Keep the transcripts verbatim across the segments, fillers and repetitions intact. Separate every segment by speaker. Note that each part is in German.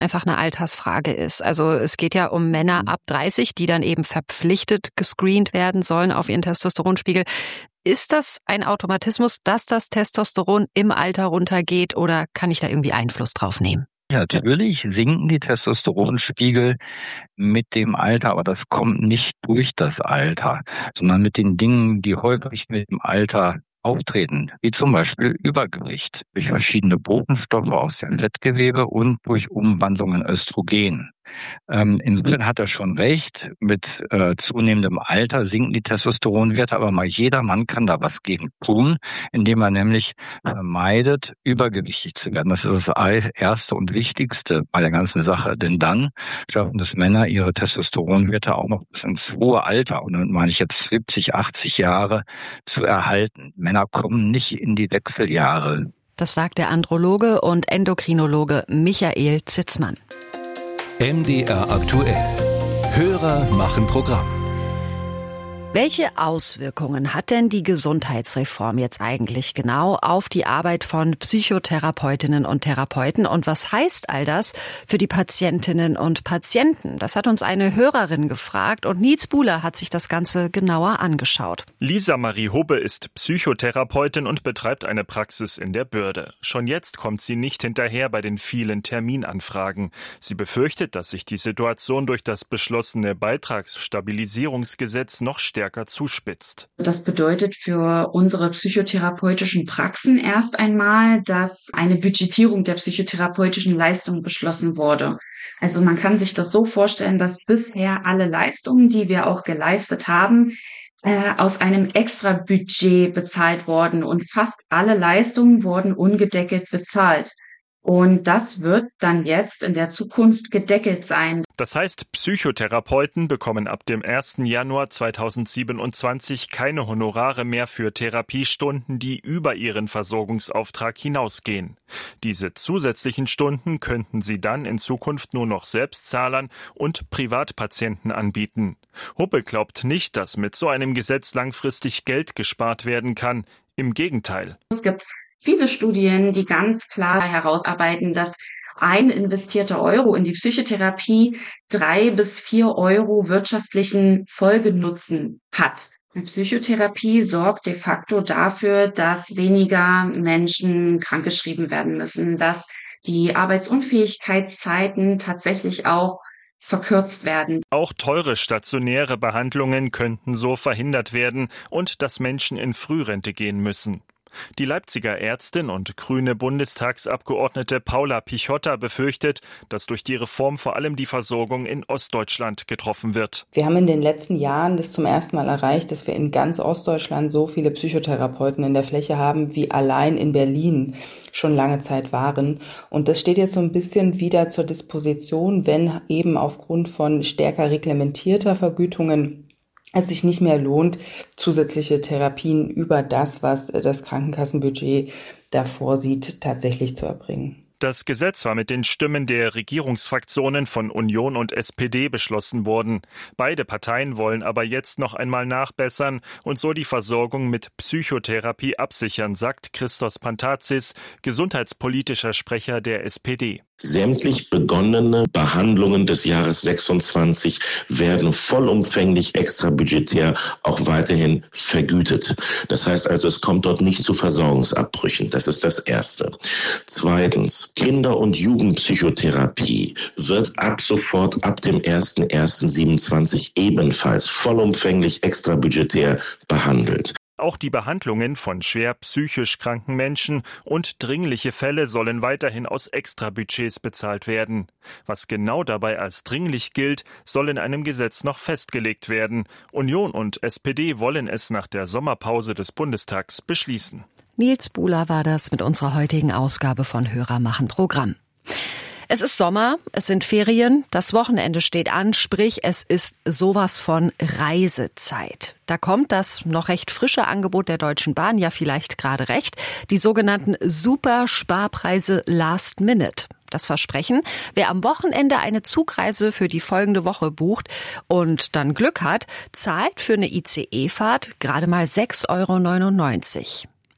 Speaker 1: einfach eine Altersfrage ist. Also es geht ja um Männer ab dreißig, die dann eben verpflichtet gescreent werden sollen auf ihren Testosteronspiegel. Ist das ein Automatismus, dass das Testosteron im Alter runtergeht, oder kann ich da irgendwie Einfluss drauf nehmen?
Speaker 2: Ja, natürlich sinken die Testosteronspiegel mit dem Alter, aber das kommt nicht durch das Alter, sondern mit den Dingen, die häufig mit dem Alter auftreten, wie zum Beispiel Übergewicht durch verschiedene Botenstoffe aus dem Fettgewebe und durch Umwandlung in Östrogen. Ähm, insofern hat er schon recht, mit äh, zunehmendem Alter sinken die Testosteronwerte, aber mal jeder Mann kann da was gegen tun, indem er nämlich vermeidet, übergewichtig zu werden. Das ist das Erste und Wichtigste bei der ganzen Sache, denn dann schaffen es Männer, ihre Testosteronwerte auch noch bis ins hohe Alter, und dann meine ich jetzt siebzig, achtzig Jahre, zu erhalten. Männer kommen nicht in die Wechseljahre.
Speaker 1: Das sagt der Androloge und Endokrinologe Michael Zitzmann.
Speaker 3: M D R aktuell. Hörer machen Programm.
Speaker 1: Welche Auswirkungen hat denn die Gesundheitsreform jetzt eigentlich genau auf die Arbeit von Psychotherapeutinnen und Therapeuten? Und was heißt all das für die Patientinnen und Patienten? Das hat uns eine Hörerin gefragt, und Nils Buhler hat sich das Ganze genauer angeschaut.
Speaker 4: Lisa Marie Hubbe ist Psychotherapeutin und betreibt eine Praxis in der Bürde. Schon jetzt kommt sie nicht hinterher bei den vielen Terminanfragen. Sie befürchtet, dass sich die Situation durch das beschlossene Beitragsstabilisierungsgesetz noch stärker zuspitzt.
Speaker 5: Das bedeutet für unsere psychotherapeutischen Praxen erst einmal, dass eine Budgetierung der psychotherapeutischen Leistungen beschlossen wurde. Also man kann sich das so vorstellen, dass bisher alle Leistungen, die wir auch geleistet haben, äh, aus einem Extra-Budget bezahlt wurden, und fast alle Leistungen wurden ungedeckelt bezahlt. Und das wird dann jetzt in der Zukunft gedeckelt sein.
Speaker 4: Das heißt, Psychotherapeuten bekommen ab dem ersten Januar zweitausendsiebenundzwanzig keine Honorare mehr für Therapiestunden, die über ihren Versorgungsauftrag hinausgehen. Diese zusätzlichen Stunden könnten sie dann in Zukunft nur noch Selbstzahlern und Privatpatienten anbieten. Huppe glaubt nicht, dass mit so einem Gesetz langfristig Geld gespart werden kann. Im Gegenteil.
Speaker 5: Es gibt viele Studien, die ganz klar herausarbeiten, dass ein investierter Euro in die Psychotherapie drei bis vier Euro wirtschaftlichen Folgenutzen hat. Die Psychotherapie sorgt de facto dafür, dass weniger Menschen krankgeschrieben werden müssen, dass die Arbeitsunfähigkeitszeiten tatsächlich auch verkürzt werden.
Speaker 4: Auch teure stationäre Behandlungen könnten so verhindert werden und dass Menschen in Frührente gehen müssen. Die Leipziger Ärztin und grüne Bundestagsabgeordnete Paula Pichotta befürchtet, dass durch die Reform vor allem die Versorgung in Ostdeutschland getroffen wird.
Speaker 6: Wir haben in den letzten Jahren das zum ersten Mal erreicht, dass wir in ganz Ostdeutschland so viele Psychotherapeuten in der Fläche haben, wie allein in Berlin schon lange Zeit waren. Und das steht jetzt so ein bisschen wieder zur Disposition, wenn eben aufgrund von stärker reglementierter Vergütungen es sich nicht mehr lohnt, zusätzliche Therapien über das, was das Krankenkassenbudget da vorsieht, tatsächlich zu erbringen.
Speaker 4: Das Gesetz war mit den Stimmen der Regierungsfraktionen von Union und S P D beschlossen worden. Beide Parteien wollen aber jetzt noch einmal nachbessern und so die Versorgung mit Psychotherapie absichern, sagt Christos Pantazis, gesundheitspolitischer Sprecher der S P D.
Speaker 7: Sämtlich begonnene Behandlungen des Jahres sechsundzwanzig werden vollumfänglich extrabudgetär auch weiterhin vergütet. Das heißt also, es kommt dort nicht zu Versorgungsabbrüchen. Das ist das Erste. Zweitens, Kinder- und Jugendpsychotherapie wird ab sofort, ab dem ersten ersten siebenundzwanzig ebenfalls vollumfänglich extrabudgetär behandelt.
Speaker 4: Auch die Behandlungen von schwer psychisch kranken Menschen und dringliche Fälle sollen weiterhin aus Extrabudgets bezahlt werden. Was genau dabei als dringlich gilt, soll in einem Gesetz noch festgelegt werden. Union und S P D wollen es nach der Sommerpause des Bundestags beschließen.
Speaker 1: Nils Buhler war das mit unserer heutigen Ausgabe von Hörer machen Programm. Es ist Sommer, es sind Ferien, das Wochenende steht an, sprich es ist sowas von Reisezeit. Da kommt das noch recht frische Angebot der Deutschen Bahn ja vielleicht gerade recht, die sogenannten Super-Sparpreise Last Minute. Das Versprechen, wer am Wochenende eine Zugreise für die folgende Woche bucht und dann Glück hat, zahlt für eine I C E-Fahrt gerade mal sechs Euro neunundneunzig.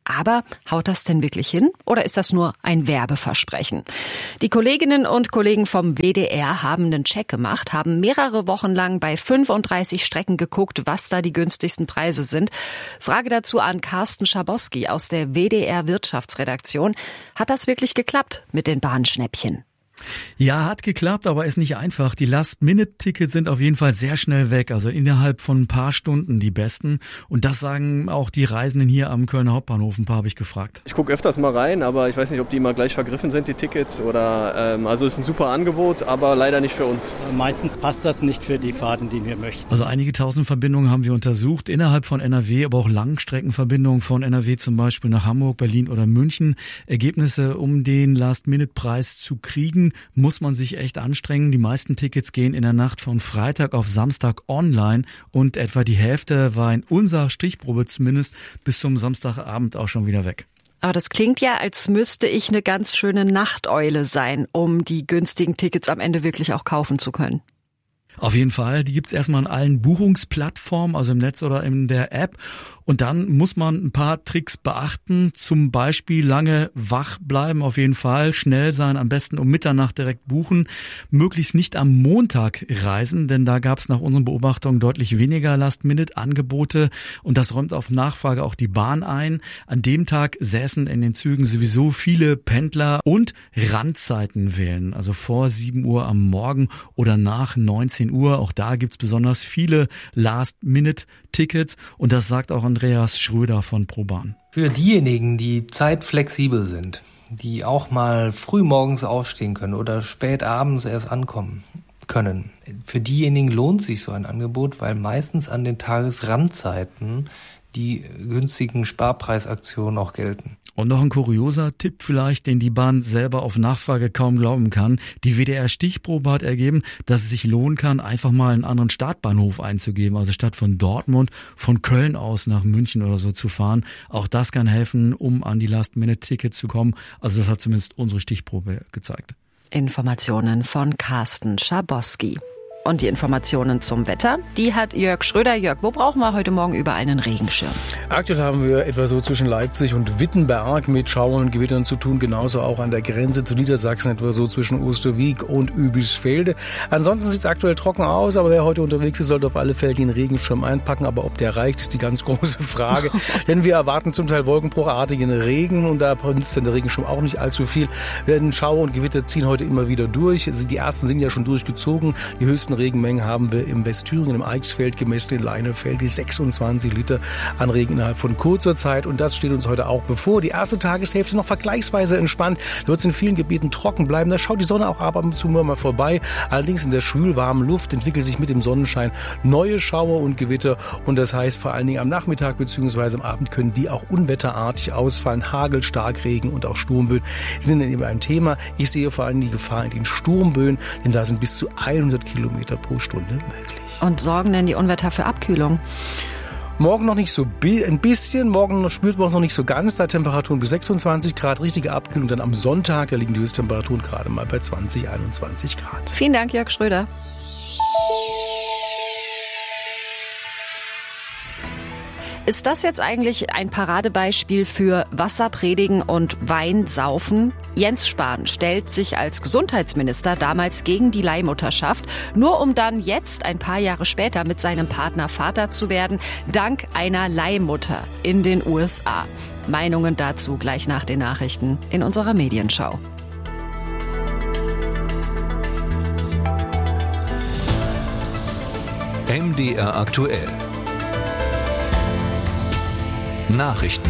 Speaker 1: Aber haut das denn wirklich hin oder ist das nur ein Werbeversprechen? Die Kolleginnen und Kollegen vom W D R haben einen Check gemacht, haben mehrere Wochen lang bei fünfunddreißig Strecken geguckt, was da die günstigsten Preise sind. Frage dazu an Carsten Schabowski aus der W D R Wirtschaftsredaktion. Hat das wirklich geklappt mit den Bahnschnäppchen?
Speaker 8: Ja, hat geklappt, aber ist nicht einfach. Die Last-Minute-Tickets sind auf jeden Fall sehr schnell weg, also innerhalb von ein paar Stunden die besten. Und das sagen auch die Reisenden hier am Kölner Hauptbahnhof. Ein paar habe ich gefragt.
Speaker 9: Ich gucke öfters mal rein, aber ich weiß nicht, ob die immer gleich vergriffen sind, die Tickets. Oder ähm, also ist ein super Angebot, aber leider nicht für uns.
Speaker 10: Meistens passt das nicht für die Fahrten, die wir möchten.
Speaker 8: Also einige tausend Verbindungen haben wir untersucht, innerhalb von N R W, aber auch Langstreckenverbindungen von N R W zum Beispiel nach Hamburg, Berlin oder München. Ergebnisse, um den Last-Minute-Preis zu kriegen, muss man sich echt anstrengen. Die meisten Tickets gehen in der Nacht von Freitag auf Samstag online und etwa die Hälfte war in unserer Stichprobe zumindest bis zum Samstagabend auch schon wieder weg.
Speaker 1: Aber das klingt ja, als müsste ich eine ganz schöne Nachteule sein, um die günstigen Tickets am Ende wirklich auch kaufen zu können.
Speaker 8: Auf jeden Fall, die gibt's erstmal in allen Buchungsplattformen, also im Netz oder in der App. Und dann muss man ein paar Tricks beachten, zum Beispiel lange wach bleiben, auf jeden Fall, schnell sein, am besten um Mitternacht direkt buchen, möglichst nicht am Montag reisen, denn da gab's nach unseren Beobachtungen deutlich weniger Last-Minute-Angebote und das räumt auf Nachfrage auch die Bahn ein. An dem Tag säßen in den Zügen sowieso viele Pendler und Randzeiten wählen, also vor sieben Uhr am Morgen oder nach neunzehn Uhr. Auch da gibt's besonders viele Last-Minute-Tickets und das sagt auch Andreas Schröder von ProBahn.
Speaker 11: Für diejenigen, die zeitflexibel sind, die auch mal früh morgens aufstehen können oder spät abends erst ankommen können, für diejenigen lohnt sich so ein Angebot, weil meistens an den Tagesrandzeiten die günstigen Sparpreisaktionen auch gelten.
Speaker 8: Und noch ein kurioser Tipp vielleicht, den die Bahn selber auf Nachfrage kaum glauben kann. Die W D R-Stichprobe hat ergeben, dass es sich lohnen kann, einfach mal einen anderen Startbahnhof einzugeben. Also statt von Dortmund, von Köln aus nach München oder so zu fahren. Auch das kann helfen, um an die Last-Minute-Tickets zu kommen. Also das hat zumindest unsere Stichprobe gezeigt.
Speaker 1: Informationen von Carsten Schabowski. Und die Informationen zum Wetter, die hat Jörg Schröder. Jörg, wo brauchen wir heute Morgen überall einen Regenschirm?
Speaker 12: Aktuell haben wir etwa so zwischen Leipzig und Wittenberg mit Schauern und Gewittern zu tun. Genauso auch an der Grenze zu Niedersachsen, etwa so zwischen Osterwieck und Übisfelde. Ansonsten sieht es aktuell trocken aus, aber wer heute unterwegs ist, sollte auf alle Fälle den Regenschirm einpacken. Aber ob der reicht, ist die ganz große Frage. Denn wir erwarten zum Teil wolkenbruchartigen Regen und da nützt dann der Regenschirm auch nicht allzu viel. Denn Schauer und Gewitter ziehen heute immer wieder durch. Die ersten sind ja schon durchgezogen. Die höchsten Regenmengen haben wir im Westthüringen, im Eichsfeld gemessen, in Leinefeld, die sechsundzwanzig Liter an Regen innerhalb von kurzer Zeit. Und das steht uns heute auch bevor. Die erste Tageshälfte noch vergleichsweise entspannt. Da wird es in vielen Gebieten trocken bleiben. Da schaut die Sonne auch ab und zu mal vorbei. Allerdings in der schwülwarmen Luft entwickelt sich mit dem Sonnenschein neue Schauer und Gewitter. Und das heißt, vor allen Dingen am Nachmittag bzw. am Abend können die auch unwetterartig ausfallen. Hagel, Starkregen und auch Sturmböen sind dann eben ein Thema. Ich sehe vor allem die Gefahr in den Sturmböen, denn da sind bis zu hundert Kilometer pro Stunde möglich.
Speaker 1: Und sorgen denn die Unwetter für Abkühlung?
Speaker 12: Morgen noch nicht so ein bisschen, morgen spürt man es noch nicht so ganz, da Temperaturen bis sechsundzwanzig Grad, richtige Abkühlung dann am Sonntag, da liegen die Höchsttemperaturen gerade mal bei zwanzig, einundzwanzig Grad.
Speaker 1: Vielen Dank, Jörg Schröder. Ist das jetzt eigentlich ein Paradebeispiel für Wasserpredigen und Weinsaufen? Jens Spahn stellt sich als Gesundheitsminister damals gegen die Leihmutterschaft, nur um dann jetzt ein paar Jahre später mit seinem Partner Vater zu werden, dank einer Leihmutter in den U S A. Meinungen dazu gleich nach den Nachrichten in unserer Medienschau.
Speaker 3: M D R aktuell. Nachrichten.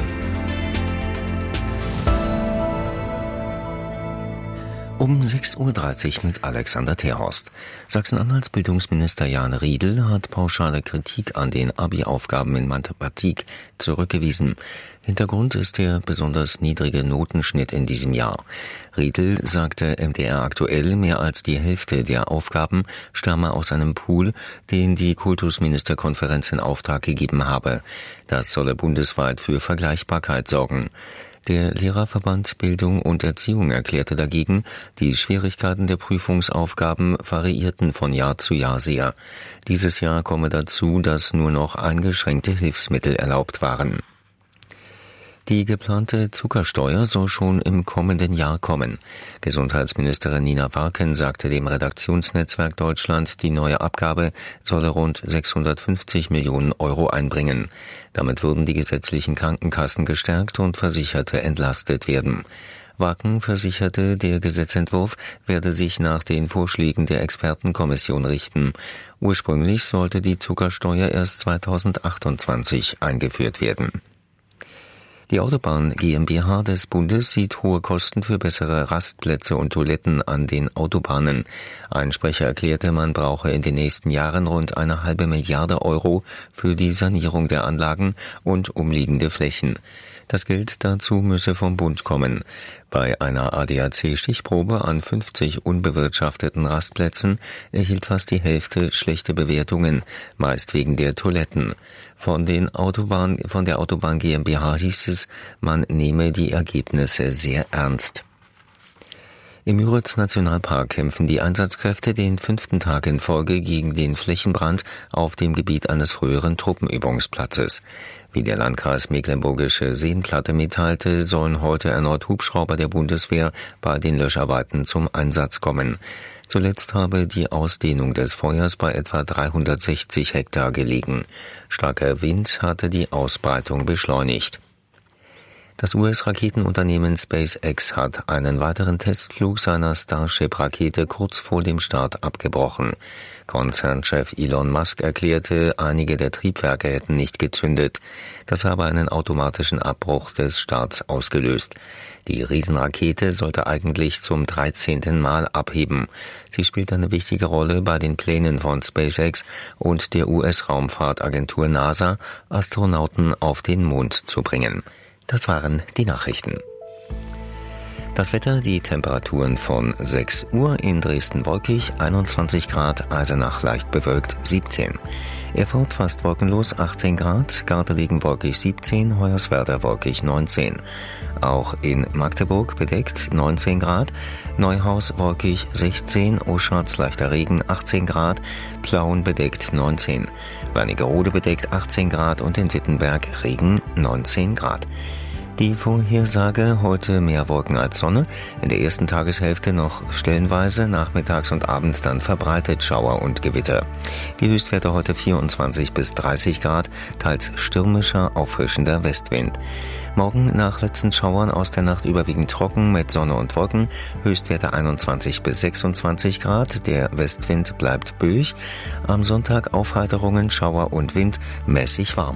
Speaker 13: Um sechs Uhr dreißig mit Alexander Terhorst. Sachsen-Anhalts Bildungsminister Jan Riedel hat pauschale Kritik an den Abi-Aufgaben in Mathematik zurückgewiesen. Hintergrund ist der besonders niedrige Notenschnitt in diesem Jahr. Riedel sagte M D R aktuell, mehr als die Hälfte der Aufgaben stamme aus einem Pool, den die Kultusministerkonferenz in Auftrag gegeben habe. Das solle bundesweit für Vergleichbarkeit sorgen. Der Lehrerverband Bildung und Erziehung erklärte dagegen, die Schwierigkeiten der Prüfungsaufgaben variierten von Jahr zu Jahr sehr. Dieses Jahr komme dazu, dass nur noch eingeschränkte Hilfsmittel erlaubt waren. Die geplante Zuckersteuer soll schon im kommenden Jahr kommen. Gesundheitsministerin Nina Warken sagte dem Redaktionsnetzwerk Deutschland, die neue Abgabe solle rund sechshundertfünfzig Millionen Euro einbringen. Damit würden die gesetzlichen Krankenkassen gestärkt und Versicherte entlastet werden. Warken versicherte, der Gesetzentwurf werde sich nach den Vorschlägen der Expertenkommission richten. Ursprünglich sollte die Zuckersteuer erst zweitausendachtundzwanzig eingeführt werden. Die Autobahn GmbH des Bundes sieht hohe Kosten für bessere Rastplätze und Toiletten an den Autobahnen. Ein Sprecher erklärte, man brauche in den nächsten Jahren rund eine halbe Milliarde Euro für die Sanierung der Anlagen und umliegende Flächen. Das Geld dazu müsse vom Bund kommen. Bei einer A D A C-Stichprobe an fünfzig unbewirtschafteten Rastplätzen erhielt fast die Hälfte schlechte Bewertungen, meist wegen der Toiletten. Von, den Autobahn, von der Autobahn GmbH hieß es, man nehme die Ergebnisse sehr ernst. Im Müritz-Nationalpark kämpfen die Einsatzkräfte den fünften Tag in Folge gegen den Flächenbrand auf dem Gebiet eines früheren Truppenübungsplatzes. Wie der Landkreis Mecklenburgische Seenplatte mitteilte, sollen heute erneut Hubschrauber der Bundeswehr bei den Löscharbeiten zum Einsatz kommen. Zuletzt habe die Ausdehnung des Feuers bei etwa dreihundertsechzig Hektar gelegen. Starker Wind hatte die Ausbreitung beschleunigt. Das U S-Raketenunternehmen SpaceX hat einen weiteren Testflug seiner Starship-Rakete kurz vor dem Start abgebrochen. Konzernchef Elon Musk erklärte, einige der Triebwerke hätten nicht gezündet. Das habe einen automatischen Abbruch des Starts ausgelöst. Die Riesenrakete sollte eigentlich zum dreizehnten Mal abheben. Sie spielt eine wichtige Rolle bei den Plänen von SpaceX und der U S-Raumfahrtagentur NASA, Astronauten auf den Mond zu bringen. Das waren die Nachrichten. Das Wetter, die Temperaturen von sechs Uhr in Dresden wolkig, einundzwanzig Grad, Eisenach leicht bewölkt, siebzehn. Erfurt fast wolkenlos, achtzehn Grad, Gardelegen wolkig, siebzehn, Hoyerswerda wolkig, neunzehn. Auch in Magdeburg bedeckt, neunzehn Grad, Neuhaus wolkig, sechzehn, Oschatz leichter Regen, achtzehn Grad, Plauen bedeckt, neunzehn. Wernigerode bedeckt, achtzehn Grad und in Wittenberg Regen, neunzehn Grad. Die Vorhersage: heute mehr Wolken als Sonne, in der ersten Tageshälfte noch stellenweise, nachmittags und abends dann verbreitet Schauer und Gewitter. Die Höchstwerte heute vierundzwanzig bis dreißig Grad, teils stürmischer, auffrischender Westwind. Morgen nach letzten Schauern aus der Nacht überwiegend trocken mit Sonne und Wolken, Höchstwerte einundzwanzig bis sechsundzwanzig Grad, der Westwind bleibt böig. Am Sonntag Aufheiterungen, Schauer und Wind, mäßig warm.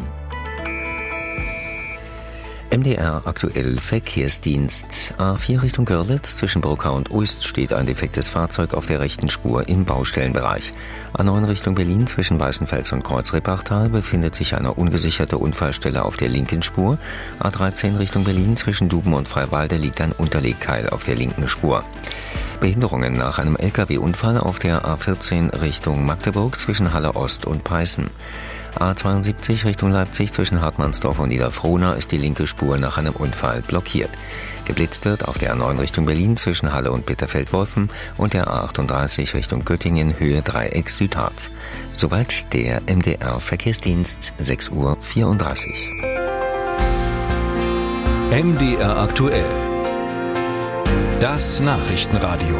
Speaker 13: M D R aktuell Verkehrsdienst. A vier Richtung Görlitz, zwischen Bruckau und Uist steht ein defektes Fahrzeug auf der rechten Spur im Baustellenbereich. A neun Richtung Berlin, zwischen Weißenfels und Kreuzrebachtal befindet sich eine ungesicherte Unfallstelle auf der linken Spur. A dreizehn Richtung Berlin, zwischen Duben und Freiwalde liegt ein Unterlegkeil auf der linken Spur. Behinderungen nach einem L K W-Unfall auf der A vierzehn Richtung Magdeburg, zwischen Halle Ost und Peißen. A zweiundsiebzig Richtung Leipzig, zwischen Hartmannsdorf und Niederfrohna ist die linke Spur nach einem Unfall blockiert. Geblitzt wird auf der A neun Richtung Berlin, zwischen Halle und Bitterfeld-Wolfen und der A achtunddreißig Richtung Göttingen, Höhe Dreieck Südharz. Soweit der M D R Verkehrsdienst, sechs Uhr vierunddreißig.
Speaker 3: M D R aktuell. Das Nachrichtenradio.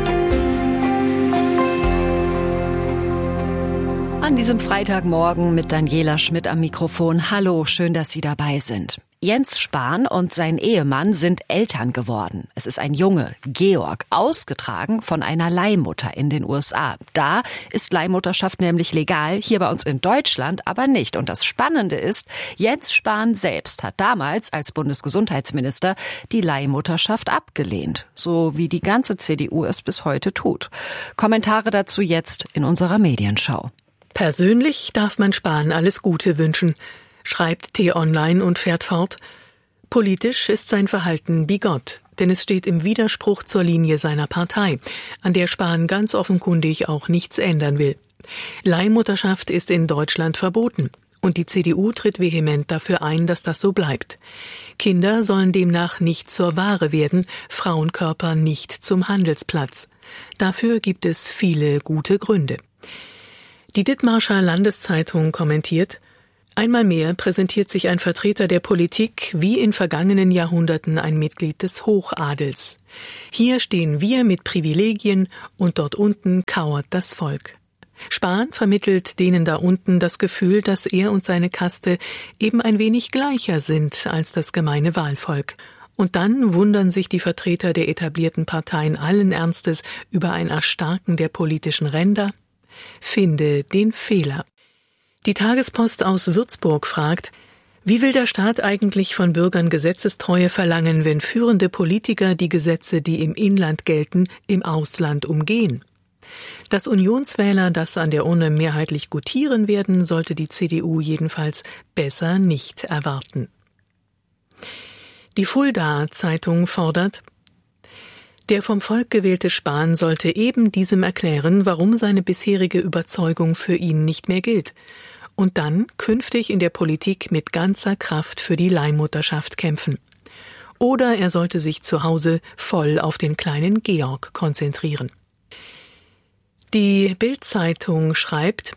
Speaker 1: An diesem Freitagmorgen mit Daniela Schmidt am Mikrofon. Hallo, schön, dass Sie dabei sind. Jens Spahn und sein Ehemann sind Eltern geworden. Es ist ein Junge, Georg, ausgetragen von einer Leihmutter in den U S A. Da ist Leihmutterschaft nämlich legal, hier bei uns in Deutschland aber nicht. Und das Spannende ist, Jens Spahn selbst hat damals als Bundesgesundheitsminister die Leihmutterschaft abgelehnt. So wie die ganze C D U es bis heute tut. Kommentare dazu jetzt in unserer Medienschau.
Speaker 14: Persönlich darf man Spahn alles Gute wünschen, schreibt T-Online und fährt fort. Politisch ist sein Verhalten bigott, denn es steht im Widerspruch zur Linie seiner Partei, an der Spahn ganz offenkundig auch nichts ändern will. Leihmutterschaft ist in Deutschland verboten und die C D U tritt vehement dafür ein, dass das so bleibt. Kinder sollen demnach nicht zur Ware werden, Frauenkörper nicht zum Handelsplatz. Dafür gibt es viele gute Gründe. Die Dithmarscher Landeszeitung kommentiert: Einmal mehr präsentiert sich ein Vertreter der Politik wie in vergangenen Jahrhunderten ein Mitglied des Hochadels. Hier stehen wir mit Privilegien und dort unten kauert das Volk. Spahn vermittelt denen da unten das Gefühl, dass er und seine Kaste eben ein wenig gleicher sind als das gemeine Wahlvolk. Und dann wundern sich die Vertreter der etablierten Parteien allen Ernstes über ein Erstarken der politischen Ränder. Finde den Fehler. Die Tagespost aus Würzburg fragt, wie will der Staat eigentlich von Bürgern Gesetzestreue verlangen, wenn führende Politiker die Gesetze, die im Inland gelten, im Ausland umgehen? Dass Unionswähler das an der Urne mehrheitlich gutieren werden, sollte die C D U jedenfalls besser nicht erwarten. Die Fulda-Zeitung fordert, der vom Volk gewählte Spahn sollte eben diesem erklären, warum seine bisherige Überzeugung für ihn nicht mehr gilt und dann künftig in der Politik mit ganzer Kraft für die Leihmutterschaft kämpfen. Oder er sollte sich zu Hause voll auf den kleinen Georg konzentrieren. Die Bild-Zeitung schreibt,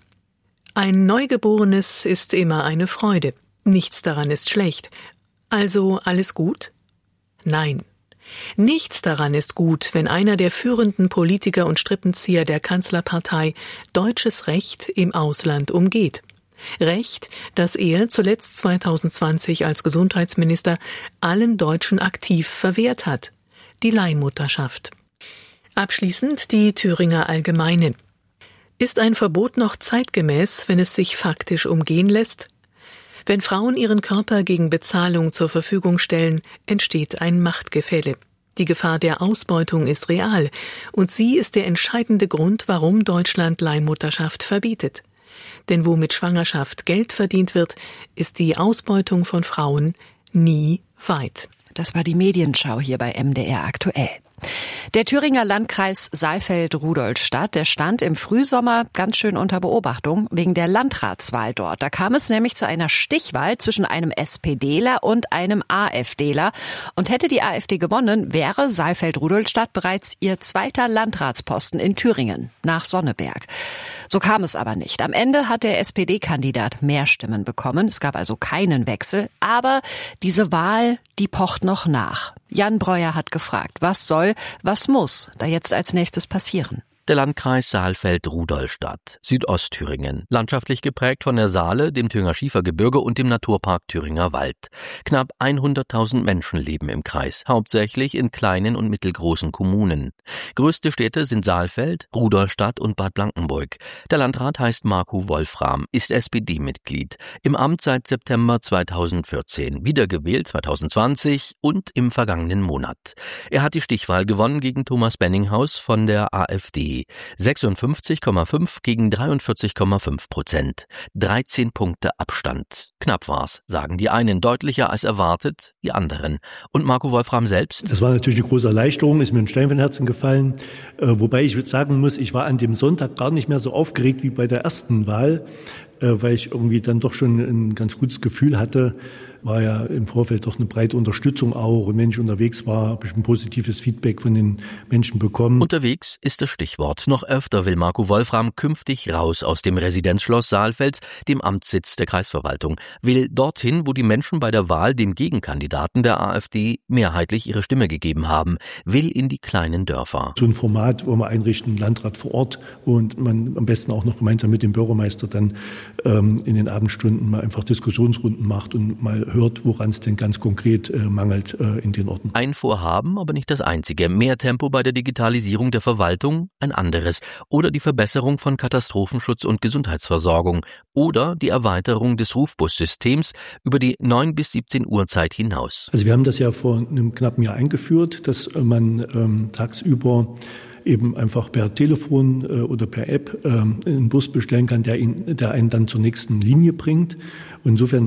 Speaker 14: ein Neugeborenes ist immer eine Freude. Nichts daran ist schlecht. Also alles gut? Nein. Nichts daran ist gut, wenn einer der führenden Politiker und Strippenzieher der Kanzlerpartei deutsches Recht im Ausland umgeht. Recht, das er zuletzt zweitausendzwanzig als Gesundheitsminister allen Deutschen aktiv verwehrt hat. Die Leihmutterschaft. Abschließend die Thüringer Allgemeine. Ist ein Verbot noch zeitgemäß, wenn es sich faktisch umgehen lässt? Wenn Frauen ihren Körper gegen Bezahlung zur Verfügung stellen, entsteht ein Machtgefälle. Die Gefahr der Ausbeutung ist real und sie ist der entscheidende Grund, warum Deutschland Leihmutterschaft verbietet. Denn wo mit Schwangerschaft Geld verdient wird, ist die Ausbeutung von Frauen nie weit.
Speaker 1: Das war die Medienschau hier bei M D R aktuell. Der Thüringer Landkreis Saalfeld-Rudolstadt, der stand im Frühsommer ganz schön unter Beobachtung wegen der Landratswahl dort. Da kam es nämlich zu einer Stichwahl zwischen einem SPDler und einem AfDler. Und hätte die AfD gewonnen, wäre Saalfeld-Rudolstadt bereits ihr zweiter Landratsposten in Thüringen, nach Sonneberg. So kam es aber nicht. Am Ende hat der S P D-Kandidat mehr Stimmen bekommen. Es gab also keinen Wechsel. Aber diese Wahl, die pocht noch nach. Jan Breuer hat gefragt, was soll, was muss da jetzt als nächstes passieren?
Speaker 15: Der Landkreis Saalfeld-Rudolstadt, Südostthüringen, landschaftlich geprägt von der Saale, dem Thüringer Schiefergebirge und dem Naturpark Thüringer Wald. Knapp hunderttausend Menschen leben im Kreis, hauptsächlich in kleinen und mittelgroßen Kommunen. Größte Städte sind Saalfeld, Rudolstadt und Bad Blankenburg. Der Landrat heißt Marco Wolfram, ist S P D-Mitglied, im Amt seit September zweitausendvierzehn, wiedergewählt zweitausendzwanzig und im vergangenen Monat. Er hat die Stichwahl gewonnen gegen Thomas Benninghaus von der AfD. sechsundfünfzig Komma fünf gegen dreiundvierzig Komma fünf Prozent. dreizehn Punkte Abstand. Knapp war's, sagen die einen, deutlicher als erwartet, die anderen. Und Marco Wolfram selbst?
Speaker 16: Das war natürlich eine große Erleichterung, ist mir ein Stein von Herzen gefallen. Äh, wobei ich sagen muss, ich war an dem Sonntag gar nicht mehr so aufgeregt wie bei der ersten Wahl, äh, weil ich irgendwie dann doch schon ein ganz gutes Gefühl hatte. War ja im Vorfeld doch eine breite Unterstützung auch. Und wenn ich unterwegs war, habe ich ein positives Feedback von den Menschen bekommen.
Speaker 15: Unterwegs ist das Stichwort. Noch öfter will Marco Wolfram künftig raus aus dem Residenzschloss Saalfeld, dem Amtssitz der Kreisverwaltung. Will dorthin, wo die Menschen bei der Wahl dem Gegenkandidaten der AfD mehrheitlich ihre Stimme gegeben haben. Will in die kleinen Dörfer.
Speaker 16: So ein Format, wo man einrichten, Landrat vor Ort und man am besten auch noch gemeinsam mit dem Bürgermeister dann ähm, in den Abendstunden mal einfach Diskussionsrunden macht und mal hört, woran es denn ganz konkret äh, mangelt äh, in den Orten.
Speaker 15: Ein Vorhaben, aber nicht das einzige. Mehr Tempo bei der Digitalisierung der Verwaltung, ein anderes. Oder die Verbesserung von Katastrophenschutz und Gesundheitsversorgung. Oder die Erweiterung des Rufbussystems über die neun bis siebzehn Uhr Zeit hinaus.
Speaker 16: Also wir haben das ja vor einem knappen Jahr eingeführt, dass man ähm, tagsüber eben einfach per Telefon äh, oder per App äh, einen Bus bestellen kann, der, ihn, der einen dann zur nächsten Linie bringt. Und insofern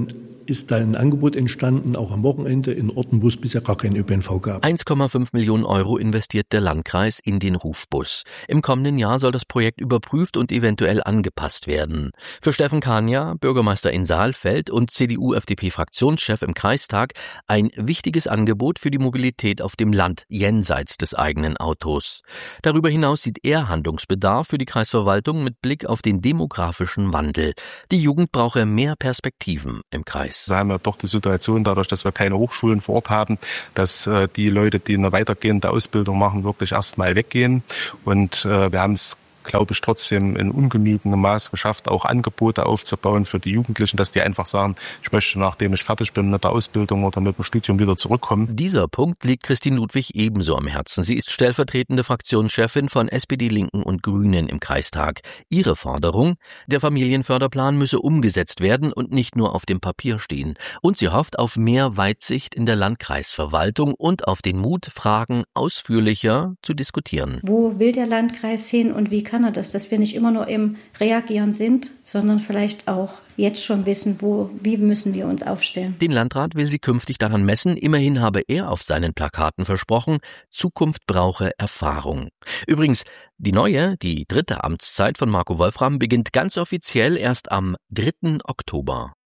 Speaker 16: ist da ein Angebot entstanden, auch am Wochenende in Orten, wo es bisher gar keinen Ö P N V gab.
Speaker 15: eins Komma fünf Millionen Euro investiert der Landkreis in den Rufbus. Im kommenden Jahr soll das Projekt überprüft und eventuell angepasst werden. Für Steffen Kania, Bürgermeister in Saalfeld und C D U-F D P-Fraktionschef im Kreistag, ein wichtiges Angebot für die Mobilität auf dem Land, jenseits des eigenen Autos. Darüber hinaus sieht er Handlungsbedarf für die Kreisverwaltung mit Blick auf den demografischen Wandel. Die Jugend brauche mehr Perspektiven im Kreis.
Speaker 17: Wir haben ja doch die Situation, dadurch, dass wir keine Hochschulen vor Ort haben, dass äh, die Leute, die eine weitergehende Ausbildung machen, wirklich erstmal weggehen. Und äh, wir haben es, glaube ich, trotzdem in ungenügendem Maß geschafft, auch Angebote aufzubauen für die Jugendlichen, dass die einfach sagen, ich möchte, nachdem ich fertig bin mit der Ausbildung oder mit dem Studium, wieder zurückkommen.
Speaker 15: Dieser Punkt liegt Christine Ludwig ebenso am Herzen. Sie ist stellvertretende Fraktionschefin von S P D, Linken und Grünen im Kreistag. Ihre Forderung: Der Familienförderplan müsse umgesetzt werden und nicht nur auf dem Papier stehen. Und sie hofft auf mehr Weitsicht in der Landkreisverwaltung und auf den Mut, Fragen ausführlicher zu diskutieren.
Speaker 18: Wo will der Landkreis hin und wie kann kann er das, dass wir nicht immer nur im Reagieren sind, sondern vielleicht auch jetzt schon wissen, wo, wie müssen wir uns aufstellen.
Speaker 15: Den Landrat will sie künftig daran messen. Immerhin habe er auf seinen Plakaten versprochen, Zukunft brauche Erfahrung. Übrigens, die neue, die dritte Amtszeit von Marco Wolfram beginnt ganz offiziell erst am dritten Oktober.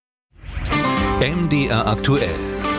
Speaker 3: M D R aktuell.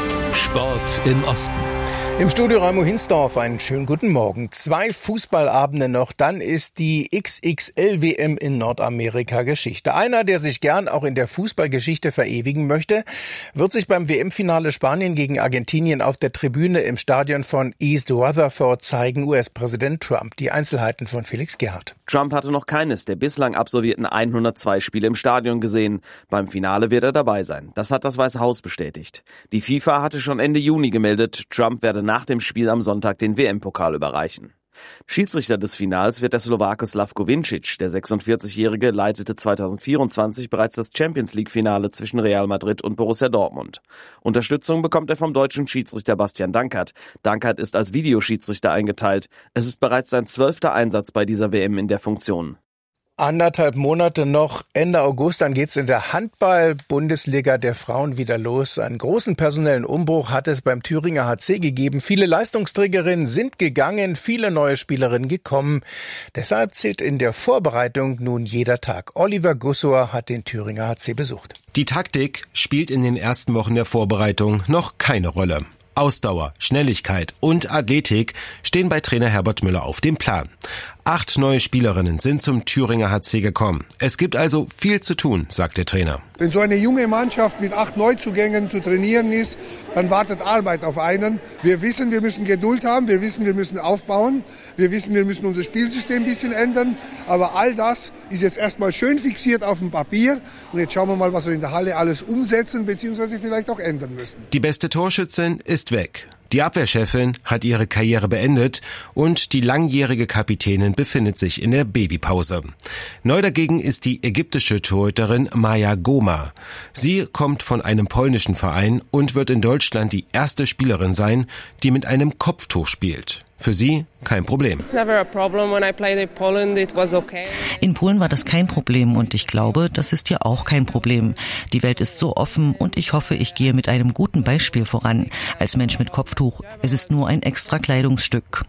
Speaker 3: Sport im Osten.
Speaker 19: Im Studio Raimo Hinsdorf, einen schönen guten Morgen. Zwei Fußballabende noch, dann ist die X X L W M in Nordamerika Geschichte. Einer, der sich gern auch in der Fußballgeschichte verewigen möchte, wird sich beim W M-Finale Spanien gegen Argentinien auf der Tribüne im Stadion von East Rutherford zeigen, U S-Präsident Trump. Die Einzelheiten von Felix Gerhardt.
Speaker 20: Trump hatte noch keines der bislang absolvierten hundertzwei Spiele im Stadion gesehen. Beim Finale wird er dabei sein. Das hat das Weiße Haus bestätigt. Die FIFA hatte schon Ende Juni gemeldet, Trump werde nach dem Spiel am Sonntag den W M-Pokal überreichen. Schiedsrichter des Finals wird der Slowake Slavko Vincic. Der sechsundvierzigjährige leitete zweitausendvierundzwanzig bereits das Champions-League-Finale zwischen Real Madrid und Borussia Dortmund. Unterstützung bekommt er vom deutschen Schiedsrichter Bastian Dankert. Dankert ist als Videoschiedsrichter eingeteilt. Es ist bereits sein zwölfter Einsatz bei dieser W M in der Funktion.
Speaker 19: Anderthalb Monate noch, Ende August, dann geht's in der Handball-Bundesliga der Frauen wieder los. Einen großen personellen Umbruch hat es beim Thüringer H C gegeben. Viele Leistungsträgerinnen sind gegangen, viele neue Spielerinnen gekommen. Deshalb zählt in der Vorbereitung nun jeder Tag. Oliver Gussor hat den Thüringer H C besucht.
Speaker 21: Die Taktik spielt in den ersten Wochen der Vorbereitung noch keine Rolle. Ausdauer, Schnelligkeit und Athletik stehen bei Trainer Herbert Müller auf dem Plan. Acht neue Spielerinnen sind zum Thüringer H C gekommen. Es gibt also viel zu tun, sagt der Trainer.
Speaker 22: Wenn so eine junge Mannschaft mit acht Neuzugängen zu trainieren ist, dann wartet Arbeit auf einen. Wir wissen, wir müssen Geduld haben, wir wissen, wir müssen aufbauen, wir wissen, wir müssen unser Spielsystem ein bisschen ändern. Aber all das ist jetzt erstmal schön fixiert auf dem Papier. Und jetzt schauen wir mal, was wir in der Halle alles umsetzen bzw. vielleicht auch ändern müssen.
Speaker 21: Die beste Torschützin ist weg. Die Abwehrchefin hat ihre Karriere beendet und die langjährige Kapitänin befindet sich in der Babypause. Neu dagegen ist die ägyptische Torhüterin Maya Goma. Sie kommt von einem polnischen Verein und wird in Deutschland die erste Spielerin sein, die mit einem Kopftuch spielt. Für sie kein Problem.
Speaker 23: In Polen war das kein Problem und ich glaube, das ist hier auch kein Problem. Die Welt ist so offen und ich hoffe, ich gehe mit einem guten Beispiel voran. Als Mensch mit Kopftuch, es ist nur ein extra Kleidungsstück.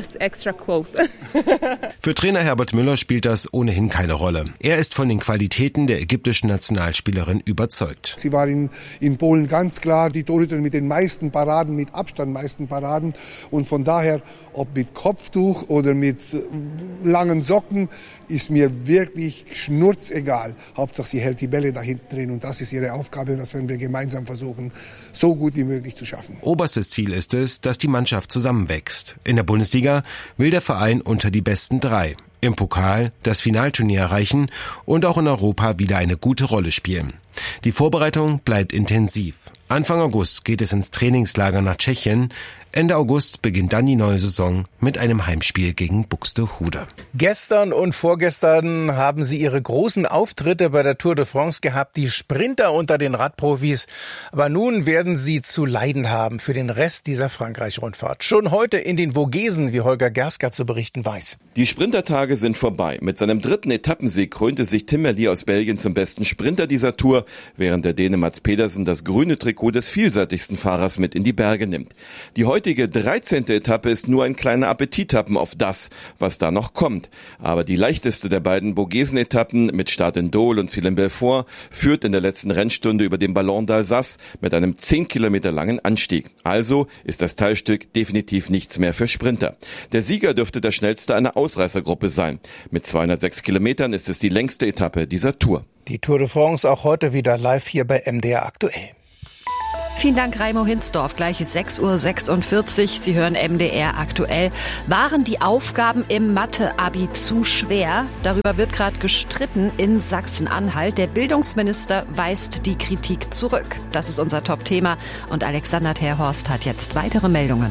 Speaker 21: Für Trainer Herbert Müller spielt das ohnehin keine Rolle. Er ist von den Qualitäten der ägyptischen Nationalspielerin überzeugt.
Speaker 22: Sie war in, in Polen ganz klar die Torhüterin mit den meisten Paraden, mit Abstand meisten Paraden und von daher, ob mit Kopftuch oder mit langen Socken, ist mir wirklich schnurzegal. Hauptsache sie hält die Bälle da hinten drin und das ist ihre Aufgabe und das werden wir gemeinsam versuchen, so gut wie möglich zu schaffen.
Speaker 21: Oberstes Ziel ist es, dass die Mannschaft zusammenwächst. In der Bundesliga will der Verein unter die besten drei. Im Pokal das Finalturnier erreichen und auch in Europa wieder eine gute Rolle spielen. Die Vorbereitung bleibt intensiv. Anfang August geht es ins Trainingslager nach Tschechien. Ende August beginnt dann die neue Saison mit einem Heimspiel gegen Buxtehude.
Speaker 19: Gestern und vorgestern haben sie ihre großen Auftritte bei der Tour de France gehabt, die Sprinter unter den Radprofis. Aber nun werden sie zu leiden haben für den Rest dieser Frankreich-Rundfahrt. Schon heute in den Vogesen, wie Holger Gerska zu berichten weiß.
Speaker 2: Die Sprintertage sind vorbei. Mit seinem dritten Etappensieg krönte sich Tim Merlier aus Belgien zum besten Sprinter dieser Tour, während der Däne Mats Pedersen das grüne Trikot des vielseitigsten Fahrers mit in die Berge nimmt. Die heutige dreizehnte Etappe ist nur ein kleiner Appetithappen auf das, was da noch kommt. Aber die leichteste der beiden Vogesen-Etappen mit Start in Dole und Ziel in Belfort führt in der letzten Rennstunde über den Ballon d'Alsace mit einem zehn Kilometer langen Anstieg. Also ist das Teilstück definitiv nichts mehr für Sprinter. Der Sieger dürfte der schnellste einer Ausreißergruppe sein. Mit zweihundertsechs Kilometern ist es die längste Etappe dieser Tour.
Speaker 19: Die Tour de France auch heute wieder live hier bei M D R aktuell.
Speaker 1: Vielen Dank, Raimo Hinsdorf. Gleich sechs Uhr sechsundvierzig. Sie hören M D R aktuell. Waren die Aufgaben im Mathe-Abi zu schwer? Darüber wird gerade gestritten in Sachsen-Anhalt. Der Bildungsminister weist die Kritik zurück. Das ist unser Top-Thema. Und Alexander Terhorst hat jetzt weitere Meldungen.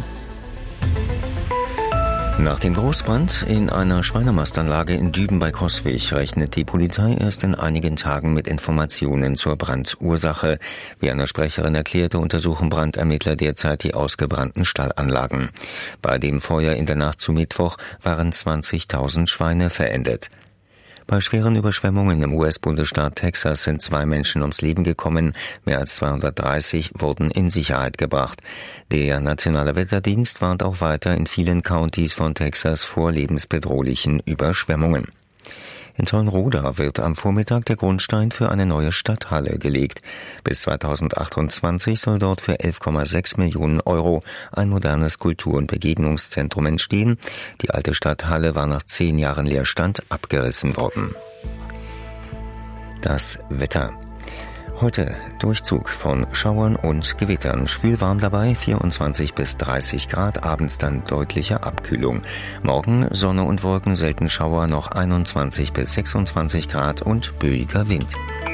Speaker 13: Nach dem Großbrand in einer Schweinemastanlage in Düben bei Coswig rechnet die Polizei erst in einigen Tagen mit Informationen zur Brandursache. Wie eine Sprecherin erklärte, untersuchen Brandermittler derzeit die ausgebrannten Stallanlagen. Bei dem Feuer in der Nacht zu Mittwoch waren zwanzigtausend Schweine verendet. Bei schweren Überschwemmungen im U S-Bundesstaat Texas sind zwei Menschen ums Leben gekommen, mehr als zweihundertdreißig wurden in Sicherheit gebracht. Der Nationale Wetterdienst warnt auch weiter in vielen Countys von Texas vor lebensbedrohlichen Überschwemmungen. In Zollenroda wird am Vormittag der Grundstein für eine neue Stadthalle gelegt. Bis zweitausendachtundzwanzig soll dort für elf Komma sechs Millionen Euro ein modernes Kultur- und Begegnungszentrum entstehen. Die alte Stadthalle war nach zehn Jahren Leerstand abgerissen worden. Das Wetter. Heute Durchzug von Schauern und Gewittern. Schwülwarm dabei, vierundzwanzig bis dreißig Grad, abends dann deutliche Abkühlung. Morgen Sonne und Wolken, selten Schauer, noch einundzwanzig bis sechsundzwanzig Grad und böiger Wind.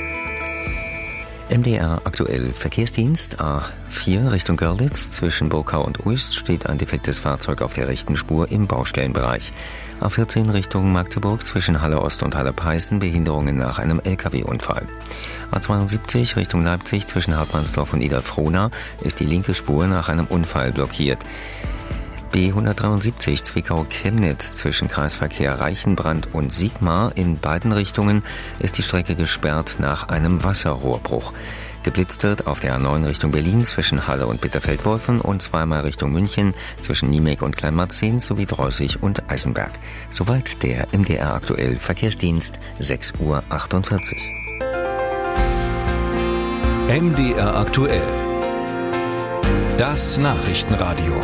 Speaker 13: M D R aktuell Verkehrsdienst A vier Richtung Görlitz. Zwischen Burkau und Uist steht ein defektes Fahrzeug auf der rechten Spur im Baustellenbereich. A vierzehn Richtung Magdeburg zwischen Halle Ost und Halle Peißen Behinderungen nach einem L K W-Unfall. A zweiundsiebzig Richtung Leipzig zwischen Hartmannsdorf und Idar-Frohnau ist die linke Spur nach einem Unfall blockiert. B hundertdreiundsiebzig Zwickau-Chemnitz zwischen Kreisverkehr Reichenbrand und Sigmar in beiden Richtungen ist die Strecke gesperrt nach einem Wasserrohrbruch. Geblitzt wird auf der A neun Richtung Berlin zwischen Halle und Bitterfeld-Wolfen und zweimal Richtung München zwischen Niemek und Kleinmarzehn sowie Dreußig und Eisenberg. Soweit der M D R aktuell Verkehrsdienst, sechs Uhr achtundvierzig.
Speaker 3: M D R aktuell. Das Nachrichtenradio.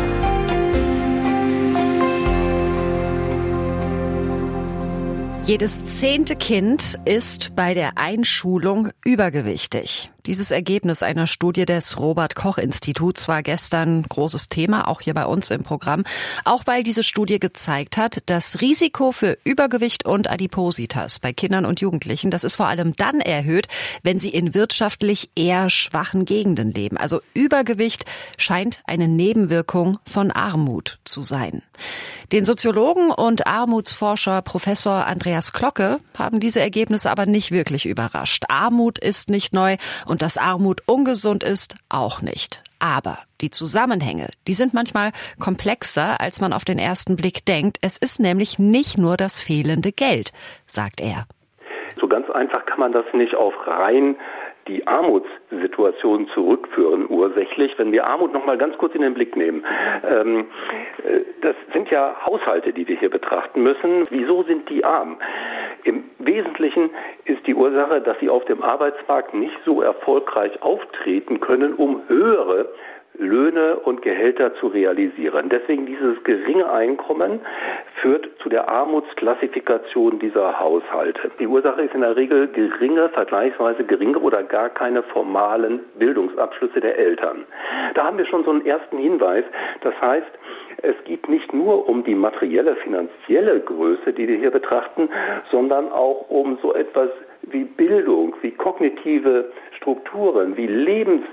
Speaker 1: Jedes zehnte Kind ist bei der Einschulung übergewichtig. Dieses Ergebnis einer Studie des Robert-Koch-Instituts war gestern großes Thema, auch hier bei uns im Programm. Auch weil diese Studie gezeigt hat, das Risiko für Übergewicht und Adipositas bei Kindern und Jugendlichen, das ist vor allem dann erhöht, wenn sie in wirtschaftlich eher schwachen Gegenden leben. Also Übergewicht scheint eine Nebenwirkung von Armut zu sein. Den Soziologen und Armutsforscher Professor Andreas Klocke haben diese Ergebnisse aber nicht wirklich überrascht. Armut ist nicht neu und dass Armut ungesund ist, auch nicht. Aber die Zusammenhänge, die sind manchmal komplexer, als man auf den ersten Blick denkt. Es ist nämlich nicht nur das fehlende Geld, sagt er.
Speaker 5: So ganz einfach kann man das nicht auf rein die Armutssituation zurückführen, ursächlich. Wenn wir Armut noch mal ganz kurz in den Blick nehmen. Ähm, das sind ja Haushalte, die wir hier betrachten müssen. Wieso sind die arm? Im Wesentlichen ist die Ursache, dass sie auf dem Arbeitsmarkt nicht so erfolgreich auftreten können, um höhere Löhne und Gehälter zu realisieren. Deswegen dieses geringe Einkommen führt zu der Armutsklassifikation dieser Haushalte. Die Ursache ist in der Regel geringe, vergleichsweise geringe oder gar keine formalen Bildungsabschlüsse der Eltern. Da haben wir schon so einen ersten Hinweis. Das heißt, es geht nicht nur um die materielle, finanzielle Größe, die wir hier betrachten, sondern auch um so etwas wie Bildung, wie kognitive Strukturen, wie Lebens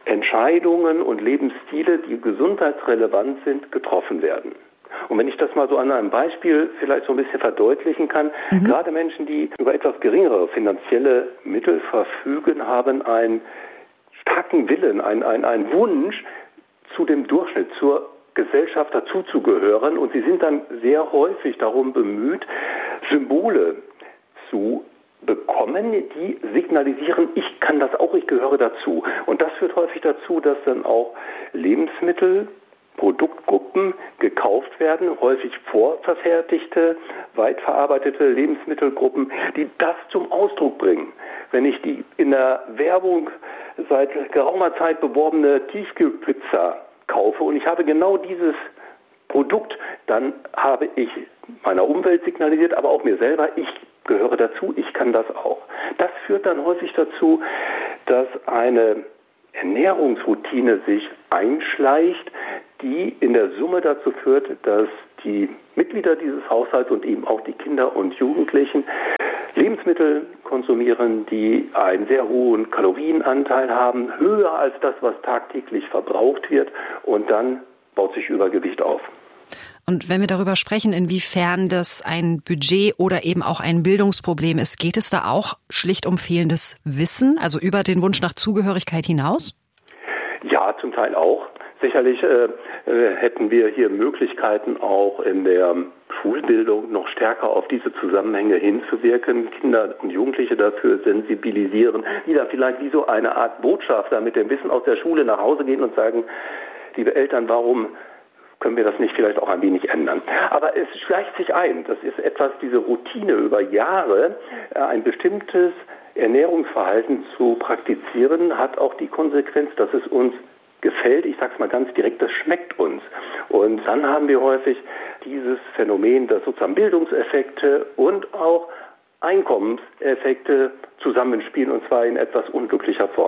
Speaker 5: Entscheidungen und Lebensstile, die gesundheitsrelevant sind, getroffen werden. Und wenn ich das mal so an einem Beispiel vielleicht so ein bisschen verdeutlichen kann, mhm. gerade Menschen, die über etwas geringere finanzielle Mittel verfügen, haben einen starken Willen, einen, einen, einen Wunsch, zu dem Durchschnitt, zur Gesellschaft dazuzugehören. Und sie sind dann sehr häufig darum bemüht, Symbole zu bekommen, die signalisieren, ich kann das auch, ich gehöre dazu. Und das führt häufig dazu, dass dann auch Lebensmittel, Produktgruppen gekauft werden, häufig vorverfertigte, weit verarbeitete Lebensmittelgruppen, die das zum Ausdruck bringen. Wenn ich die in der Werbung seit geraumer Zeit beworbene Tiefkühlpizza kaufe und ich habe genau dieses Produkt, dann habe ich meiner Umwelt signalisiert, aber auch mir selber, ich gehöre dazu, ich kann das auch. Das führt dann häufig dazu, dass eine Ernährungsroutine sich einschleicht, die in der Summe dazu führt, dass die Mitglieder dieses Haushalts und eben auch die Kinder und Jugendlichen Lebensmittel konsumieren, die einen sehr hohen Kalorienanteil haben, höher als das, was tagtäglich verbraucht wird, und dann baut sich Übergewicht auf.
Speaker 1: Und wenn wir darüber sprechen, inwiefern das ein Budget oder eben auch ein Bildungsproblem ist, geht es da auch schlicht um fehlendes Wissen, also über den Wunsch nach Zugehörigkeit hinaus?
Speaker 5: Ja, zum Teil auch. Sicherlich äh, äh, hätten wir hier Möglichkeiten, auch in der Schulbildung noch stärker auf diese Zusammenhänge hinzuwirken, Kinder und Jugendliche dafür sensibilisieren, die da vielleicht wie so eine Art Botschafter mit dem Wissen aus der Schule nach Hause gehen und sagen, liebe Eltern, warum können wir das nicht vielleicht auch ein wenig ändern? Aber es schleicht sich ein. Das ist etwas, diese Routine über Jahre, ein bestimmtes Ernährungsverhalten zu praktizieren, hat auch die Konsequenz, dass es uns gefällt. Ich sage es mal ganz direkt, das schmeckt uns. Und dann haben wir häufig dieses Phänomen, dass sozusagen Bildungseffekte und auch Einkommenseffekte zusammenspielen, und zwar in etwas unglücklicher Form.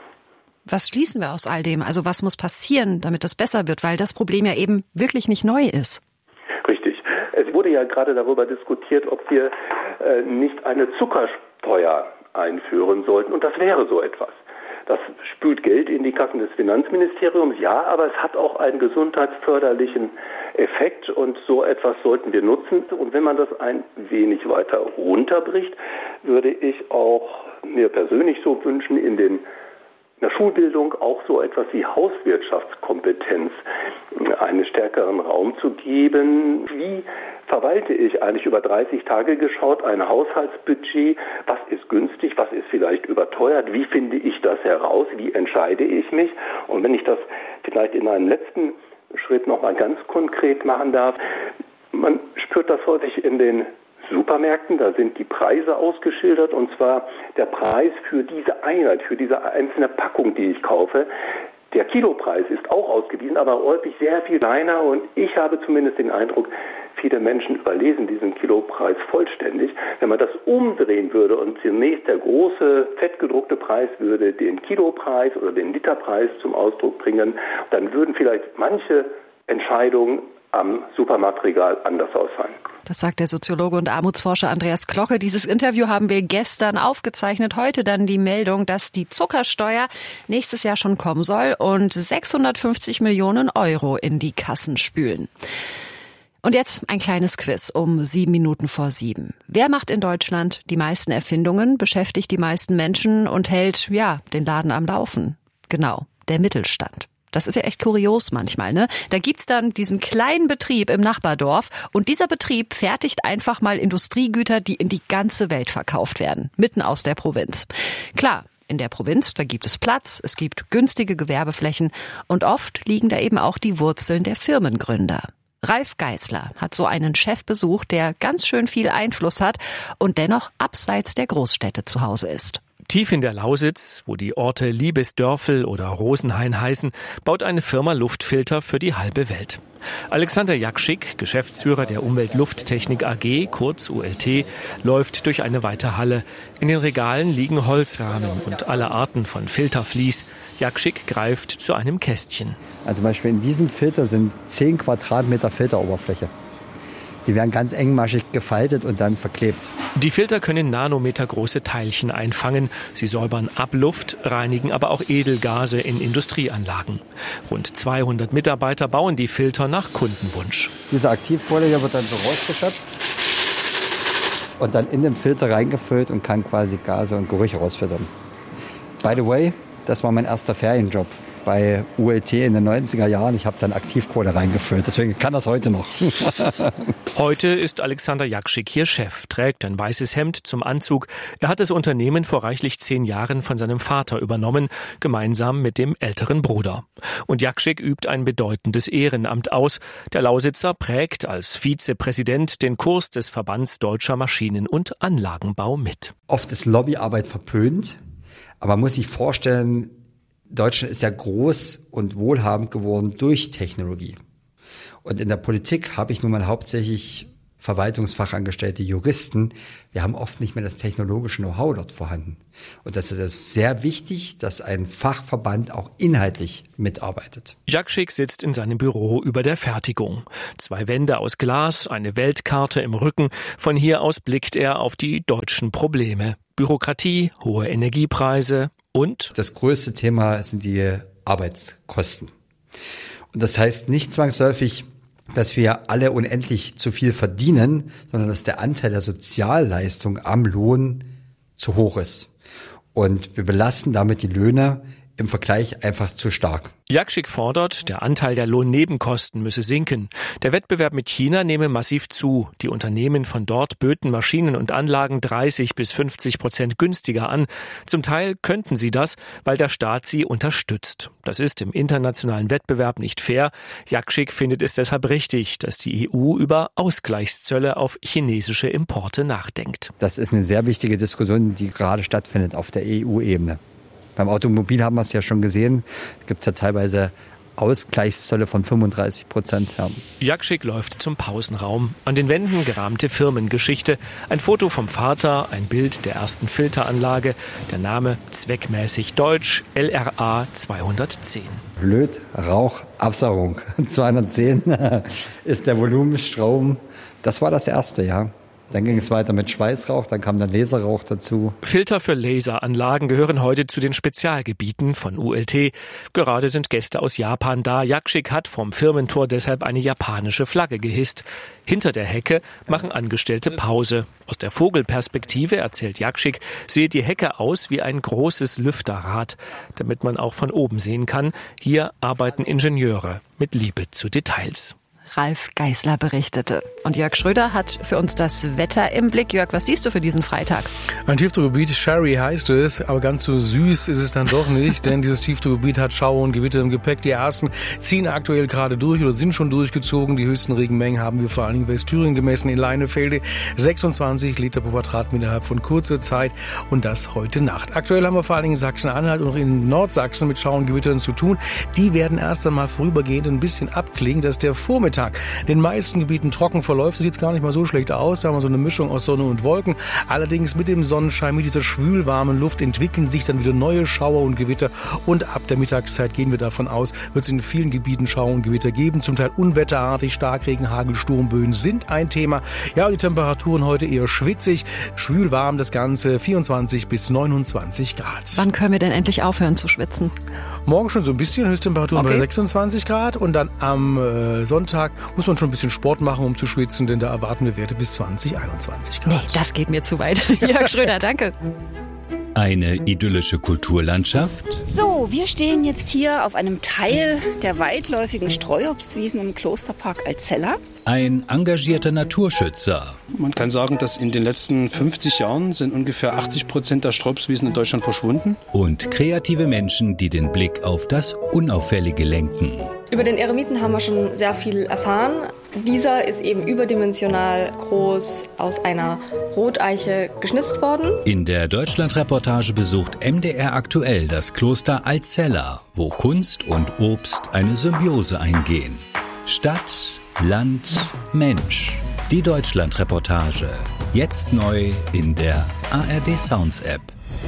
Speaker 1: Was schließen wir aus all dem? Also was muss passieren, damit das besser wird? Weil das Problem ja eben wirklich nicht neu ist.
Speaker 5: Richtig. Es wurde ja gerade darüber diskutiert, ob wir äh, nicht eine Zuckersteuer einführen sollten. Und das wäre so etwas. Das spült Geld in die Kassen des Finanzministeriums, ja, aber es hat auch einen gesundheitsförderlichen Effekt, und so etwas sollten wir nutzen. Und wenn man das ein wenig weiter runterbricht, würde ich auch mir persönlich so wünschen, in den in der Schulbildung auch so etwas wie Hauswirtschaftskompetenz einen stärkeren Raum zu geben. Wie verwalte ich eigentlich über dreißig Tage geschaut ein Haushaltsbudget? Was ist günstig? Was ist vielleicht überteuert? Wie finde ich das heraus? Wie entscheide ich mich? Und wenn ich das vielleicht in einem letzten Schritt noch mal ganz konkret machen darf, man spürt das häufig in den Supermärkten, da sind die Preise ausgeschildert, und zwar der Preis für diese Einheit, für diese einzelne Packung, die ich kaufe. Der Kilopreis ist auch ausgewiesen, aber häufig sehr viel kleiner, und ich habe zumindest den Eindruck, viele Menschen überlesen diesen Kilopreis vollständig. Wenn man das umdrehen würde und zunächst der große, fettgedruckte Preis würde den Kilopreis oder den Literpreis zum Ausdruck bringen, dann würden vielleicht manche Entscheidungen am Supermarktregal anders ausfallen.
Speaker 1: Das sagt der Soziologe und Armutsforscher Andreas Klocke. Dieses Interview haben wir gestern aufgezeichnet. Heute dann die Meldung, dass die Zuckersteuer nächstes Jahr schon kommen soll und sechshundertfünfzig Millionen Euro in die Kassen spülen. Und jetzt ein kleines Quiz um sieben Minuten vor sieben. Wer macht in Deutschland die meisten Erfindungen, beschäftigt die meisten Menschen und hält, ja, den Laden am Laufen? Genau, der Mittelstand. Das ist ja echt kurios manchmal, ne? Da gibt's dann diesen kleinen Betrieb im Nachbardorf, und dieser Betrieb fertigt einfach mal Industriegüter, die in die ganze Welt verkauft werden, mitten aus der Provinz. Klar, in der Provinz, da gibt es Platz, es gibt günstige Gewerbeflächen, und oft liegen da eben auch die Wurzeln der Firmengründer. Ralf Geißler hat so einen Chef besucht, der ganz schön viel Einfluss hat und dennoch abseits der Großstädte zu Hause ist.
Speaker 4: Tief in der Lausitz, wo die Orte Liebesdörfel oder Rosenhain heißen, baut eine Firma Luftfilter für die halbe Welt. Alexander Jakschik, Geschäftsführer der Umweltlufttechnik A G, kurz U L T, läuft durch eine weite Halle. In den Regalen liegen Holzrahmen und alle Arten von Filtervlies. Jakschik greift zu einem Kästchen.
Speaker 6: Also zum Beispiel in diesem Filter sind zehn Quadratmeter Filteroberfläche. Die werden ganz engmaschig gefaltet und dann verklebt.
Speaker 4: Die Filter können nanometergroße Teilchen einfangen. Sie säubern Abluft, reinigen aber auch Edelgase in Industrieanlagen. Rund zweihundert Mitarbeiter bauen die Filter nach Kundenwunsch.
Speaker 6: Diese Aktivkohle hier wird dann so rausgeschöpft und dann in den Filter reingefüllt und kann quasi Gase und Gerüche rausfiltern. By the way, das war mein erster Ferienjob bei U L T in den neunziger Jahren. Ich habe dann Aktivkohle reingefüllt, deswegen kann das heute noch.
Speaker 4: Heute ist Alexander Jakschik hier Chef, trägt ein weißes Hemd zum Anzug. Er hat das Unternehmen vor reichlich zehn Jahren von seinem Vater übernommen, gemeinsam mit dem älteren Bruder. Und Jakschik übt ein bedeutendes Ehrenamt aus. Der Lausitzer prägt als Vizepräsident den Kurs des Verbands Deutscher Maschinen- und Anlagenbau mit.
Speaker 6: Oft ist Lobbyarbeit verpönt, aber man muss sich vorstellen, Deutschland ist ja groß und wohlhabend geworden durch Technologie. Und in der Politik habe ich nun mal hauptsächlich Verwaltungsfachangestellte Juristen. Wir haben oft nicht mehr das technologische Know-how dort vorhanden. Und das ist sehr wichtig, dass ein Fachverband auch inhaltlich mitarbeitet.
Speaker 4: Jakschik sitzt in seinem Büro über der Fertigung. Zwei Wände aus Glas, eine Weltkarte im Rücken. Von hier aus blickt er auf die deutschen Probleme. Bürokratie, hohe Energiepreise und
Speaker 6: das größte Thema sind die Arbeitskosten. Und das heißt nicht zwangsläufig, dass wir alle unendlich zu viel verdienen, sondern dass der Anteil der Sozialleistung am Lohn zu hoch ist. Und wir belasten damit die Löhne im Vergleich einfach zu stark.
Speaker 4: Jakschik fordert, der Anteil der Lohnnebenkosten müsse sinken. Der Wettbewerb mit China nehme massiv zu. Die Unternehmen von dort böten Maschinen und Anlagen dreißig bis fünfzig Prozent günstiger an. Zum Teil könnten sie das, weil der Staat sie unterstützt. Das ist im internationalen Wettbewerb nicht fair. Jakschik findet es deshalb richtig, dass die E U über Ausgleichszölle auf chinesische Importe nachdenkt.
Speaker 6: Das ist eine sehr wichtige Diskussion, die gerade stattfindet auf der E U-Ebene. Beim Automobil haben wir es ja schon gesehen, es gibt ja teilweise Ausgleichszölle von fünfunddreißig Prozent. Ja.
Speaker 4: Jakschik läuft zum Pausenraum. An den Wänden gerahmte Firmengeschichte. Ein Foto vom Vater, ein Bild der ersten Filteranlage. Der Name zweckmäßig deutsch, L R A zweihundertzehn.
Speaker 6: Blöd, Rauch, Absaugung. zweihundertzehn ist der Volumenstrom. Das war das erste, ja. Dann ging es weiter mit Schweißrauch, dann kam dann Laserrauch dazu.
Speaker 4: Filter für Laseranlagen gehören heute zu den Spezialgebieten von U L T. Gerade sind Gäste aus Japan da. Jakschik hat vom Firmentor deshalb eine japanische Flagge gehisst. Hinter der Hecke machen Angestellte Pause. Aus der Vogelperspektive, erzählt Jakschik, sehe die Hecke aus wie ein großes Lüfterrad, damit man auch von oben sehen kann. Hier arbeiten Ingenieure mit Liebe zu Details.
Speaker 1: Ralf Geißler berichtete. Und Jörg Schröder hat für uns das Wetter im Blick. Jörg, was siehst du für diesen Freitag?
Speaker 12: Ein Tiefdruckgebiet, Sherry heißt es, aber ganz so süß ist es dann doch nicht, denn dieses Tiefdruckgebiet hat Schauer und Gewitter im Gepäck. Die ersten ziehen aktuell gerade durch oder sind schon durchgezogen. Die höchsten Regenmengen haben wir vor allem in Westthüringen gemessen, in Leinefelde. sechsundzwanzig Liter pro Quadratmeter innerhalb von kurzer Zeit und das heute Nacht. Aktuell haben wir vor allem in Sachsen-Anhalt und auch in Nordsachsen mit Schauer und Gewittern zu tun. Die werden erst einmal vorübergehend ein bisschen abklingen, dass der Vormittag in den meisten Gebieten trocken verläuft. Das sieht gar nicht mal so schlecht aus. Da haben wir so eine Mischung aus Sonne und Wolken. Allerdings mit dem Sonnenschein, mit dieser schwülwarmen Luft entwickeln sich dann wieder neue Schauer und Gewitter. Und ab der Mittagszeit gehen wir davon aus, wird es in vielen Gebieten Schauer und Gewitter geben. Zum Teil unwetterartig, Starkregen, Hagel, Sturmböen sind ein Thema. Ja, und die Temperaturen heute eher schwitzig, schwülwarm das Ganze, vierundzwanzig bis neunundzwanzig Grad.
Speaker 1: Wann können wir denn endlich aufhören zu schwitzen?
Speaker 12: Morgen schon so ein bisschen, Höchsttemperaturen okay. Bei sechsundzwanzig Grad und dann am äh, Sonntag muss man schon ein bisschen Sport machen, um zu schwitzen, denn da erwarten wir Werte bis zwanzig, einundzwanzig Grad.
Speaker 1: Nee, das geht mir zu weit. Jörg Schröder, danke.
Speaker 3: Eine idyllische Kulturlandschaft?
Speaker 7: So, wir stehen jetzt hier auf einem Teil der weitläufigen Streuobstwiesen im Klosterpark Alzella.
Speaker 3: Ein engagierter Naturschützer.
Speaker 9: Man kann sagen, dass in den letzten fünfzig Jahren sind ungefähr achtzig Prozent der Streuobstwiesen in Deutschland verschwunden.
Speaker 3: Und kreative Menschen, die den Blick auf das Unauffällige lenken.
Speaker 10: Über den Eremiten haben wir schon sehr viel erfahren. Dieser ist eben überdimensional groß aus einer Roteiche geschnitzt worden.
Speaker 3: In der Deutschlandreportage besucht M D R aktuell das Kloster Alzella, wo Kunst und Obst eine Symbiose eingehen. Stadt, Land, Mensch. Die Deutschlandreportage. Jetzt neu in der A R D Sounds App.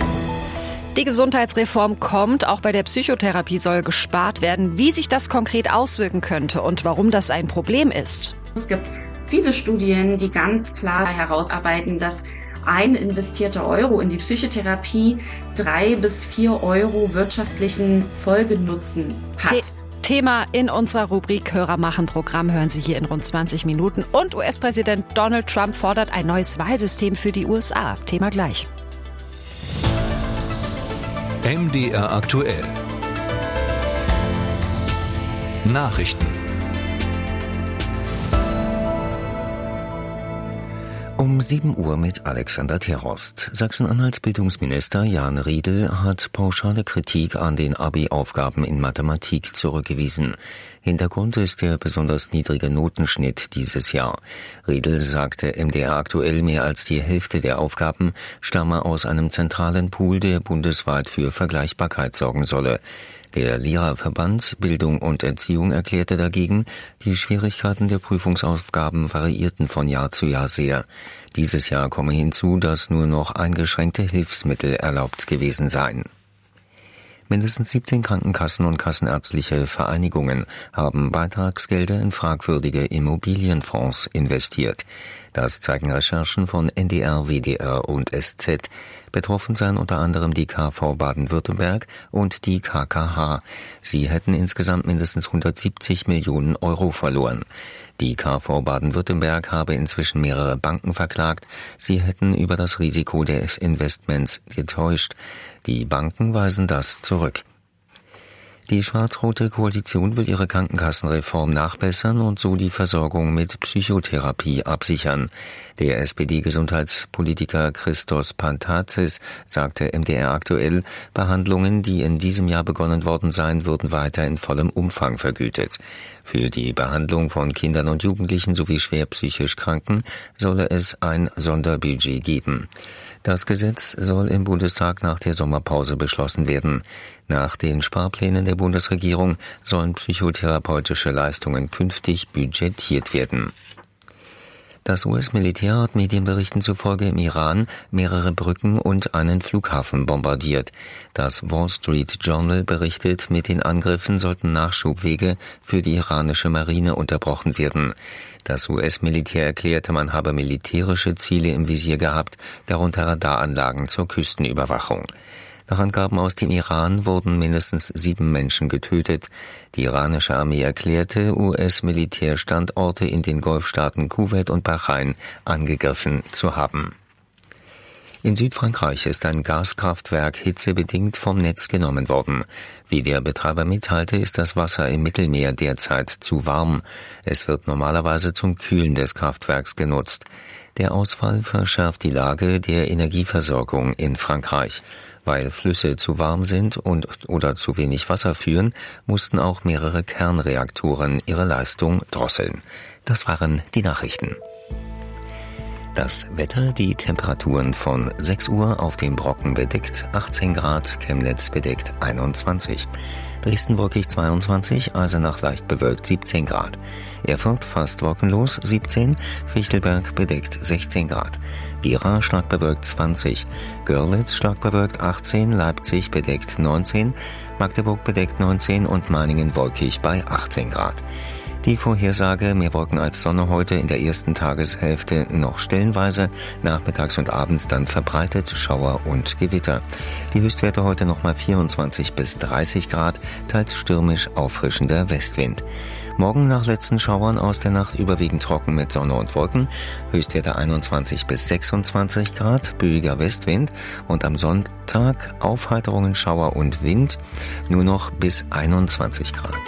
Speaker 1: Die Gesundheitsreform kommt, auch bei der Psychotherapie soll gespart werden. Wie sich das konkret auswirken könnte und warum das ein Problem ist.
Speaker 24: Es gibt viele Studien, die ganz klar herausarbeiten, dass
Speaker 8: ein investierter Euro in die Psychotherapie drei bis vier Euro wirtschaftlichen Folgenutzen hat.
Speaker 1: The- Thema in unserer Rubrik Hörer machen Programm hören Sie hier in rund zwanzig Minuten. Und U S-Präsident Donald Trump fordert ein neues Wahlsystem für die U S A. Thema gleich.
Speaker 3: M D R aktuell. Nachrichten.
Speaker 13: Um sieben Uhr mit Alexander Terhorst. Sachsen-Anhalts Bildungsminister Jan Riedel hat pauschale Kritik an den Abi-Aufgaben in Mathematik zurückgewiesen. Hintergrund ist der besonders niedrige Notenschnitt dieses Jahr. Riedel sagte M D R aktuell, mehr als die Hälfte der Aufgaben stamme aus einem zentralen Pool, der bundesweit für Vergleichbarkeit sorgen solle. Der Lehrerverband Bildung und Erziehung erklärte dagegen, die Schwierigkeiten der Prüfungsaufgaben variierten von Jahr zu Jahr sehr. Dieses Jahr komme hinzu, dass nur noch eingeschränkte Hilfsmittel erlaubt gewesen seien. Mindestens siebzehn Krankenkassen und kassenärztliche Vereinigungen haben Beitragsgelder in fragwürdige Immobilienfonds investiert. Das zeigen Recherchen von N D R, W D R und S Z. Betroffen seien unter anderem die K V Baden-Württemberg und die K K H. Sie hätten insgesamt mindestens hundertsiebzig Millionen Euro verloren. Die K V Baden-Württemberg habe inzwischen mehrere Banken verklagt. Sie hätten über das Risiko des Investments getäuscht. Die Banken weisen das zurück. Die schwarz-rote Koalition will ihre Krankenkassenreform nachbessern und so die Versorgung mit Psychotherapie absichern. Der S P D-Gesundheitspolitiker Christos Pantazis sagte M D R aktuell, Behandlungen, die in diesem Jahr begonnen worden seien, würden weiter in vollem Umfang vergütet. Für die Behandlung von Kindern und Jugendlichen sowie schwer psychisch Kranken solle es ein Sonderbudget geben. Das Gesetz soll im Bundestag nach der Sommerpause beschlossen werden. Nach den Sparplänen der Bundesregierung sollen psychotherapeutische Leistungen künftig budgetiert werden. Das U S-Militär hat Medienberichten zufolge im Iran mehrere Brücken und einen Flughafen bombardiert. Das Wall Street Journal berichtet, mit den Angriffen sollten Nachschubwege für die iranische Marine unterbrochen werden. Das U S-Militär erklärte, man habe militärische Ziele im Visier gehabt, darunter Radaranlagen zur Küstenüberwachung. Nach Angaben aus dem Iran wurden mindestens sieben Menschen getötet. Die iranische Armee erklärte, U S-Militärstandorte in den Golfstaaten Kuwait und Bahrain angegriffen zu haben. In Südfrankreich ist ein Gaskraftwerk hitzebedingt vom Netz genommen worden. Wie der Betreiber mitteilte, ist das Wasser im Mittelmeer derzeit zu warm. Es wird normalerweise zum Kühlen des Kraftwerks genutzt. Der Ausfall verschärft die Lage der Energieversorgung in Frankreich. Weil Flüsse zu warm sind und oder zu wenig Wasser führen, mussten auch mehrere Kernreaktoren ihre Leistung drosseln. Das waren die Nachrichten. Das Wetter, die Temperaturen von sechs Uhr auf dem Brocken bedeckt achtzehn Grad, Chemnitz bedeckt einundzwanzig. Dresden wolkig zweiundzwanzig, Eisenach leicht bewölkt siebzehn Grad. Erfurt fast wolkenlos siebzehn, Fichtelberg bedeckt sechzehn Grad. Gera stark bewölkt zwanzig, Görlitz stark bewölkt achtzehn, Leipzig bedeckt neunzehn, Magdeburg bedeckt neunzehn und Meiningen wolkig bei achtzehn Grad. Die Vorhersage, mehr Wolken als Sonne heute, in der ersten Tageshälfte noch stellenweise, nachmittags und abends dann verbreitet Schauer und Gewitter. Die Höchstwerte heute nochmal vierundzwanzig bis dreißig Grad, teils stürmisch auffrischender Westwind. Morgen nach letzten Schauern aus der Nacht überwiegend trocken mit Sonne und Wolken, Höchstwerte einundzwanzig bis sechsundzwanzig Grad, böiger Westwind und am Sonntag Aufheiterungen, Schauer und Wind, nur noch bis einundzwanzig Grad.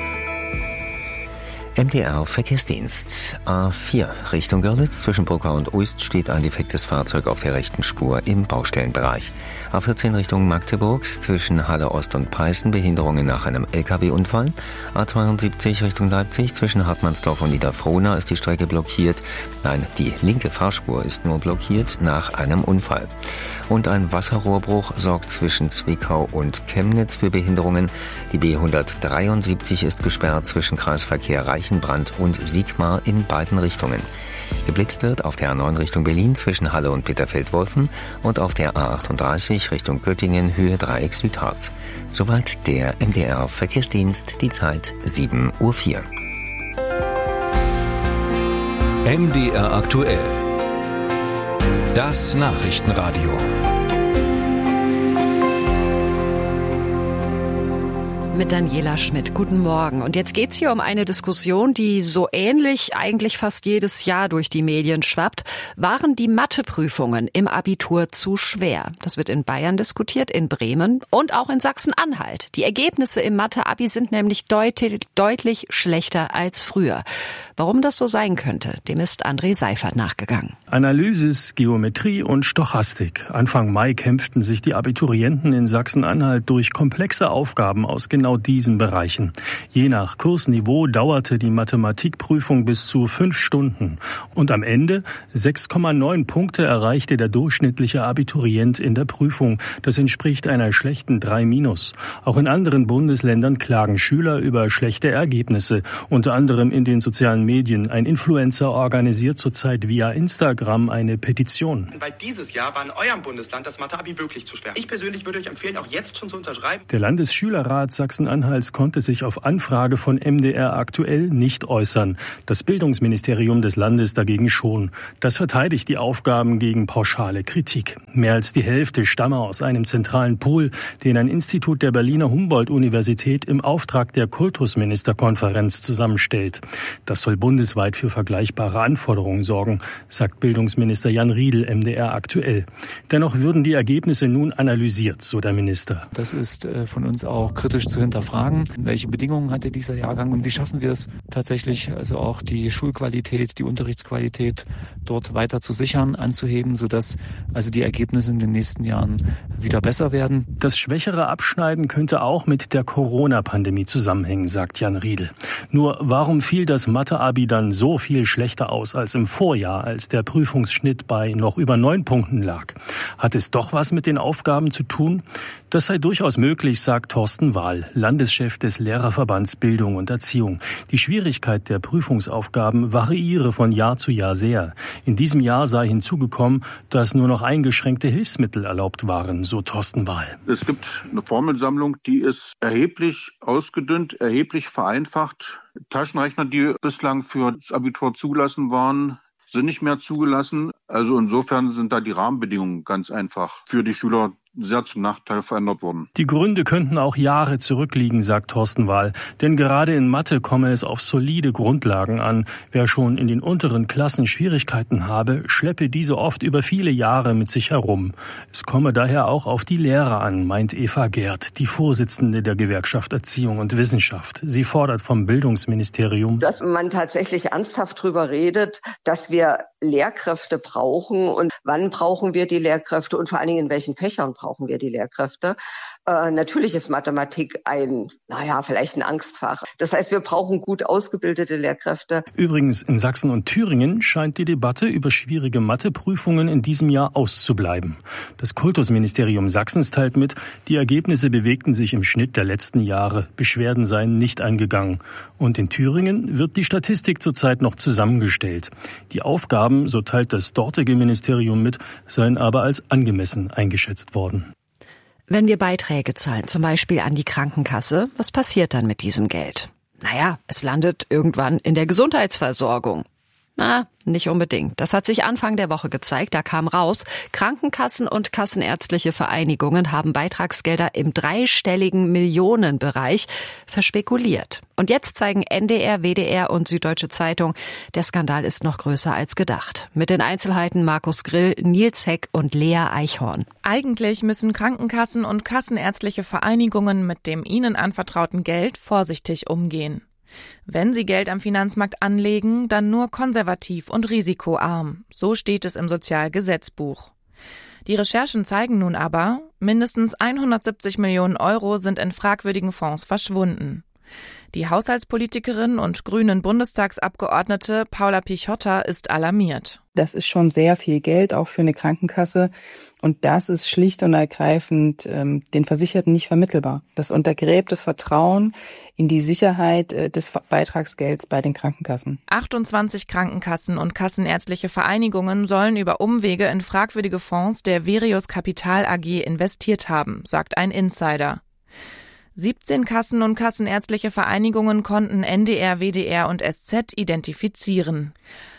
Speaker 13: M D R Verkehrsdienst. A vier Richtung Görlitz zwischen Bruckau und Uist steht ein defektes Fahrzeug auf der rechten Spur im Baustellenbereich. A vierzehn Richtung Magdeburg zwischen Halle Ost und Peißen Behinderungen nach einem L K W-Unfall. A zweiundsiebzig Richtung Leipzig zwischen Hartmannsdorf und Niederfrohna ist die Strecke blockiert. Nein, die linke Fahrspur ist nur blockiert nach einem Unfall. Und ein Wasserrohrbruch sorgt zwischen Zwickau und Chemnitz für Behinderungen. Die B hundertdreiundsiebzig ist gesperrt zwischen Kreisverkehr Reichenbrand und Siegmar in beiden Richtungen. Geblitzt wird auf der A neun Richtung Berlin zwischen Halle und Bitterfeld-Wolfen und auf der A achtunddreißig Richtung Göttingen Höhe Dreieck Südharz. Soweit der M D R Verkehrsdienst, die Zeit sieben Uhr vier.
Speaker 3: M D R aktuell. Das Nachrichtenradio.
Speaker 1: Mit Daniela Schmidt. Guten Morgen. Und jetzt geht's hier um eine Diskussion, die so ähnlich eigentlich fast jedes Jahr durch die Medien schwappt. Waren die Matheprüfungen im Abitur zu schwer? Das wird in Bayern diskutiert, in Bremen und auch in Sachsen-Anhalt. Die Ergebnisse im Mathe-Abi sind nämlich deutlich, deutlich schlechter als früher. Warum das so sein könnte, dem ist André Seifert nachgegangen.
Speaker 11: Analysis, Geometrie und Stochastik. Anfang Mai kämpften sich die Abiturienten in Sachsen-Anhalt durch komplexe Aufgaben aus genau diesen Bereichen. Je nach Kursniveau dauerte die Mathematikprüfung bis zu fünf Stunden. Und am Ende sechs Komma neun Punkte erreichte der durchschnittliche Abiturient in der Prüfung. Das entspricht einer schlechten drei minus. Auch in anderen Bundesländern klagen Schüler über schlechte Ergebnisse, unter anderem in den sozialen Medien. Ein Influencer organisiert zurzeit via Instagram eine Petition.
Speaker 14: Weil dieses Jahr war in eurem Bundesland das Mathe-Abi wirklich zu schwer. Ich persönlich würde euch empfehlen, auch jetzt schon zu unterschreiben.
Speaker 11: Der Landesschülerrat Sachsen-Anhalts konnte sich auf Anfrage von M D R aktuell nicht äußern. Das Bildungsministerium des Landes dagegen schon. Das verteidigt die Aufgaben gegen pauschale Kritik. Mehr als die Hälfte stamme aus einem zentralen Pool, den ein Institut der Berliner Humboldt-Universität im Auftrag der Kultusministerkonferenz zusammenstellt. Das soll bundesweit für vergleichbare Anforderungen sorgen, sagt Bildungsminister Jan Riedl M D R aktuell. Dennoch würden die Ergebnisse nun analysiert, so der Minister.
Speaker 16: Das ist von uns auch kritisch zu hinterfragen. Welche Bedingungen hatte dieser Jahrgang und wie schaffen wir es tatsächlich, also auch die Schulqualität, die Unterrichtsqualität dort weiter zu sichern, anzuheben, sodass also die Ergebnisse in den nächsten Jahren wieder besser werden.
Speaker 11: Das schwächere Abschneiden könnte auch mit der Corona-Pandemie zusammenhängen, sagt Jan Riedl. Nur warum fiel das Mathe-Abi dann so viel schlechter aus als im Vorjahr, als der Prüfungsschnitt bei noch über neun Punkten lag? Hat es doch was mit den Aufgaben zu tun? Das sei durchaus möglich, sagt Thorsten Wahl, Landeschef des Lehrerverbands Bildung und Erziehung. Die Schwierigkeit der Prüfungsaufgaben variiere von Jahr zu Jahr sehr. In diesem Jahr sei hinzugekommen, dass nur noch eingeschränkte Hilfsmittel erlaubt waren, so Thorsten Wahl.
Speaker 24: Es gibt eine Formelsammlung, die ist erheblich ausgedünnt, erheblich vereinfacht. Taschenrechner, die bislang für das Abitur zugelassen waren, sind nicht mehr zugelassen. Also insofern sind da die Rahmenbedingungen ganz einfach für die Schüler sehr zum Nachteil verändert worden.
Speaker 11: Die Gründe könnten auch Jahre zurückliegen, sagt Thorsten Wahl. Denn gerade in Mathe komme es auf solide Grundlagen an. Wer schon in den unteren Klassen Schwierigkeiten habe, schleppe diese oft über viele Jahre mit sich herum. Es komme daher auch auf die Lehrer an, meint Eva Gerd, die Vorsitzende der Gewerkschaft Erziehung und Wissenschaft. Sie fordert vom Bildungsministerium,
Speaker 25: dass man tatsächlich ernsthaft darüber redet, dass wir Lehrkräfte brauchen und wann brauchen wir die Lehrkräfte und vor allen Dingen in welchen Fächern brauchen wir die Lehrkräfte. Äh, natürlich ist Mathematik ein, naja, vielleicht ein Angstfach. Das heißt, wir brauchen gut ausgebildete Lehrkräfte.
Speaker 11: Übrigens, in Sachsen und Thüringen scheint die Debatte über schwierige Matheprüfungen in diesem Jahr auszubleiben. Das Kultusministerium Sachsens teilt mit, die Ergebnisse bewegten sich im Schnitt der letzten Jahre. Beschwerden seien nicht eingegangen. Und in Thüringen wird die Statistik zurzeit noch zusammengestellt. Die Aufgaben, so teilt das dortige Ministerium mit, seien aber als angemessen eingeschätzt worden.
Speaker 1: Wenn wir Beiträge zahlen, zum Beispiel an die Krankenkasse, was passiert dann mit diesem Geld? Naja, es landet irgendwann in der Gesundheitsversorgung. Na, nicht unbedingt. Das hat sich Anfang der Woche gezeigt. Da kam raus, Krankenkassen und kassenärztliche Vereinigungen haben Beitragsgelder im dreistelligen Millionenbereich verspekuliert. Und jetzt zeigen N D R, W D R und Süddeutsche Zeitung, der Skandal ist noch größer als gedacht. Mit den Einzelheiten Markus Grill, Nils Heck und Lea Eichhorn.
Speaker 26: Eigentlich müssen Krankenkassen und kassenärztliche Vereinigungen mit dem ihnen anvertrauten Geld vorsichtig umgehen. Wenn sie Geld am Finanzmarkt anlegen, dann nur konservativ und risikoarm. So steht es im Sozialgesetzbuch. Die Recherchen zeigen nun aber, mindestens hundertsiebzig Millionen Euro sind in fragwürdigen Fonds verschwunden. Die Haushaltspolitikerin und grünen Bundestagsabgeordnete Paula Pichotta ist alarmiert.
Speaker 27: Das ist schon sehr viel Geld, auch für eine Krankenkasse. Und das ist schlicht und ergreifend ähm, den Versicherten nicht vermittelbar. Das untergräbt das Vertrauen in die Sicherheit äh, des Beitragsgelds bei den Krankenkassen.
Speaker 26: achtundzwanzig Krankenkassen und kassenärztliche Vereinigungen sollen über Umwege in fragwürdige Fonds der Verius Kapital A G investiert haben, sagt ein Insider. siebzehn Kassen und kassenärztliche Vereinigungen konnten N D R, W D R und S Z identifizieren.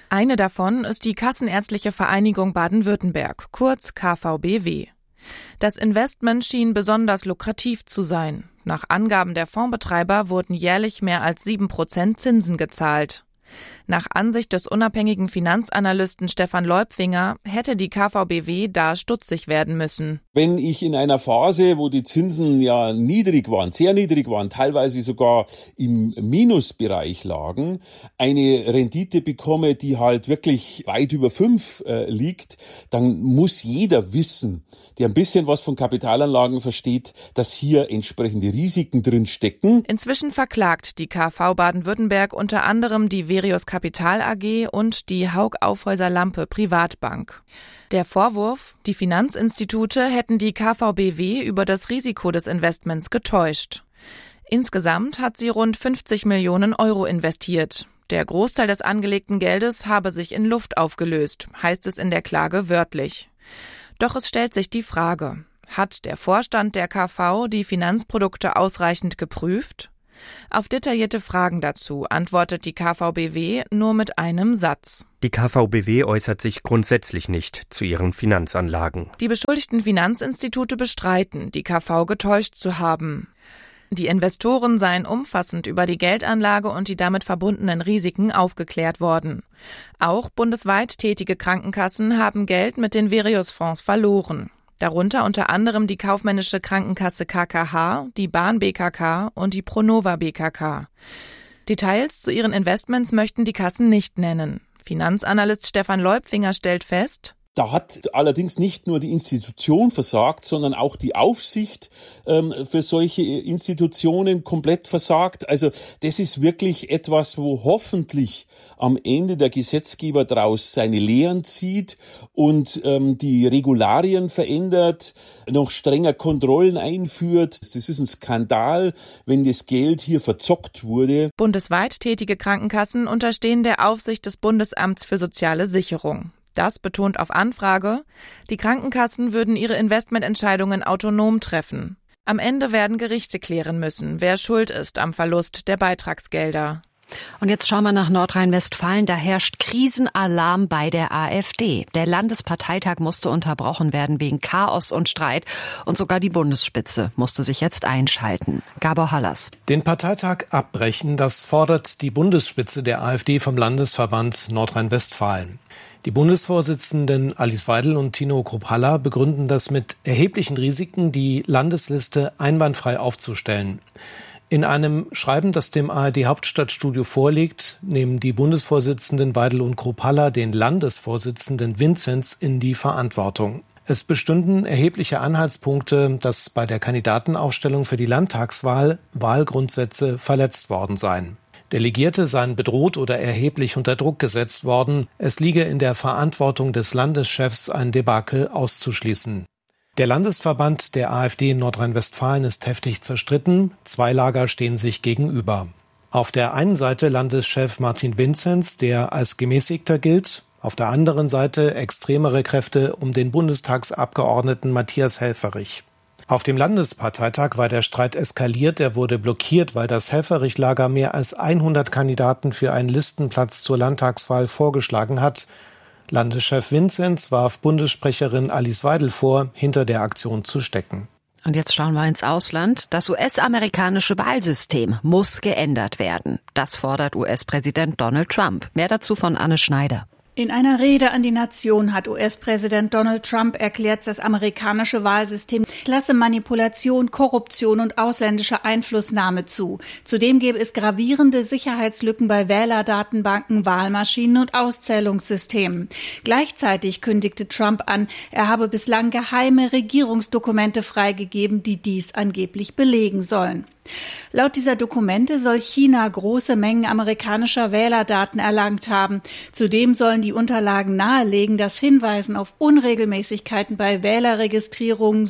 Speaker 26: Eine davon ist die Kassenärztliche Vereinigung Baden-Württemberg, kurz K V B W. Das Investment schien besonders lukrativ zu sein. Nach Angaben der Fondsbetreiber wurden jährlich mehr als sieben Prozent Zinsen gezahlt. Nach Ansicht des unabhängigen Finanzanalysten Stefan Leupfinger hätte die K V B W da stutzig werden müssen.
Speaker 15: Wenn ich in einer Phase, wo die Zinsen ja niedrig waren, sehr niedrig waren, teilweise sogar im Minusbereich lagen, eine Rendite bekomme, die halt wirklich weit über fünf äh, liegt, dann muss jeder wissen, der ein bisschen was von Kapitalanlagen versteht, dass hier entsprechende Risiken drin stecken.
Speaker 26: Inzwischen verklagt die K V Baden-Württemberg unter anderem die Verius Kapital A G und die Haug Aufhäuser Lampe Privatbank. Der Vorwurf, die Finanzinstitute hätten die K V B W über das Risiko des Investments getäuscht. Insgesamt hat sie rund fünfzig Millionen Euro investiert. Der Großteil des angelegten Geldes habe sich in Luft aufgelöst, heißt es in der Klage wörtlich. Doch es stellt sich die Frage, hat der Vorstand der K V die Finanzprodukte ausreichend geprüft? Auf detaillierte Fragen dazu antwortet die K V B W nur mit einem Satz.
Speaker 17: Die K V B W äußert sich grundsätzlich nicht zu ihren Finanzanlagen.
Speaker 26: Die beschuldigten Finanzinstitute bestreiten, die K V getäuscht zu haben. Die Investoren seien umfassend über die Geldanlage und die damit verbundenen Risiken aufgeklärt worden. Auch bundesweit tätige Krankenkassen haben Geld mit den Verius-Fonds verloren. Darunter unter anderem die kaufmännische Krankenkasse K K H, die Bahn B K K und die Pronova B K K. Details zu ihren Investments möchten die Kassen nicht nennen. Finanzanalyst Stefan Leupfinger stellt fest:
Speaker 15: Da hat allerdings nicht nur die Institution versagt, sondern auch die Aufsicht ähm, für solche Institutionen komplett versagt. Also das ist wirklich etwas, wo hoffentlich am Ende der Gesetzgeber daraus seine Lehren zieht und ähm, die Regularien verändert, noch strenger Kontrollen einführt. Das ist ein Skandal, wenn das Geld hier verzockt wurde.
Speaker 26: Bundesweit tätige Krankenkassen unterstehen der Aufsicht des Bundesamts für soziale Sicherung. Das betont auf Anfrage, die Krankenkassen würden ihre Investmententscheidungen autonom treffen. Am Ende werden Gerichte klären müssen, wer schuld ist am Verlust der Beitragsgelder.
Speaker 1: Und jetzt schauen wir nach Nordrhein-Westfalen. Da herrscht Krisenalarm bei der AfD. Der Landesparteitag musste unterbrochen werden wegen Chaos und Streit. Und sogar die Bundesspitze musste sich jetzt einschalten. Gabor Hallas.
Speaker 18: Den Parteitag abbrechen, das fordert die Bundesspitze der AfD vom Landesverband Nordrhein-Westfalen. Die Bundesvorsitzenden Alice Weidel und Tino Krupp-Haller begründen das mit erheblichen Risiken, die Landesliste einwandfrei aufzustellen. In einem Schreiben, das dem A R D-Hauptstadtstudio vorliegt, nehmen die Bundesvorsitzenden Weidel und Krupp-Haller den Landesvorsitzenden Vinzenz in die Verantwortung. Es bestünden erhebliche Anhaltspunkte, dass bei der Kandidatenaufstellung für die Landtagswahl Wahlgrundsätze verletzt worden seien. Delegierte seien bedroht oder erheblich unter Druck gesetzt worden. Es liege in der Verantwortung des Landeschefs, ein Debakel auszuschließen. Der Landesverband der AfD in Nordrhein-Westfalen ist heftig zerstritten. Zwei Lager stehen sich gegenüber. Auf der einen Seite Landeschef Martin Vinzenz, der als Gemäßigter gilt. Auf der anderen Seite extremere Kräfte um den Bundestagsabgeordneten Matthias Helfferich. Auf dem Landesparteitag war der Streit eskaliert, er wurde blockiert, weil das Helfferich-Lager mehr als hundert Kandidaten für einen Listenplatz zur Landtagswahl vorgeschlagen hat. Landeschef Vinzenz warf Bundessprecherin Alice Weidel vor, hinter der Aktion zu stecken.
Speaker 1: Und jetzt schauen wir ins Ausland. Das U S-amerikanische Wahlsystem muss geändert werden. Das fordert U S-Präsident Donald Trump. Mehr dazu von Anne Schneider.
Speaker 20: In einer Rede an die Nation hat U S-Präsident Donald Trump erklärt, das amerikanische Wahlsystem lasse Manipulation, Korruption und ausländische Einflussnahme zu. Zudem gäbe es gravierende Sicherheitslücken bei Wählerdatenbanken, Wahlmaschinen und Auszählungssystemen. Gleichzeitig kündigte Trump an, er habe bislang geheime Regierungsdokumente freigegeben, die dies angeblich belegen sollen. Laut dieser Dokumente soll China große Mengen amerikanischer Wählerdaten erlangt haben. Zudem sollen die Unterlagen nahelegen, dass Hinweisen auf Unregelmäßigkeiten bei Wählerregistrierungen sowie auf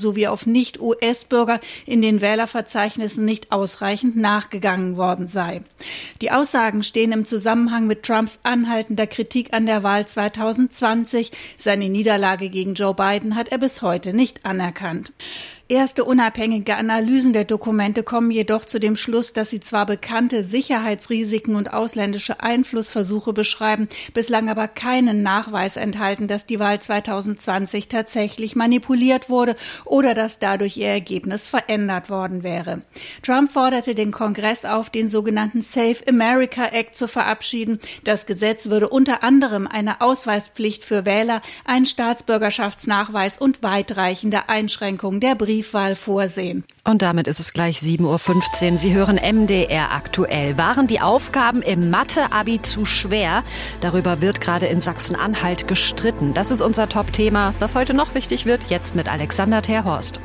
Speaker 20: Nicht-U S-Bürger in den Wählerverzeichnissen nicht ausreichend nachgegangen worden sei. Die Aussagen stehen im Zusammenhang mit Trumps anhaltender Kritik an der Wahl zweitausendzwanzig. Seine Niederlage gegen Joe Biden hat er bis heute nicht anerkannt. Erste unabhängige Analysen der Dokumente kommen jedoch zu dem Schluss, dass sie zwar bekannte Sicherheitsrisiken und ausländische Einflussversuche beschreiben, bislang aber keinen Nachweis enthalten, dass die Wahl zweitausendzwanzig tatsächlich manipuliert wurde oder dass dadurch ihr Ergebnis verändert worden wäre. Trump forderte den Kongress auf, den sogenannten Save America Act zu verabschieden. Das Gesetz würde unter anderem eine Ausweispflicht für Wähler, einen Staatsbürgerschaftsnachweis und weitreichende Einschränkungen der Briefwahl vorsehen.
Speaker 1: Und damit ist es gleich sieben Uhr fünfzehn. Sie hören M D R aktuell. Waren die Aufgaben im Mathe-Abi zu schwer? Darüber wird gerade in Sachsen-Anhalt gestritten. Das ist unser Top-Thema. Was heute noch wichtig wird, jetzt mit Alexander Terhorst.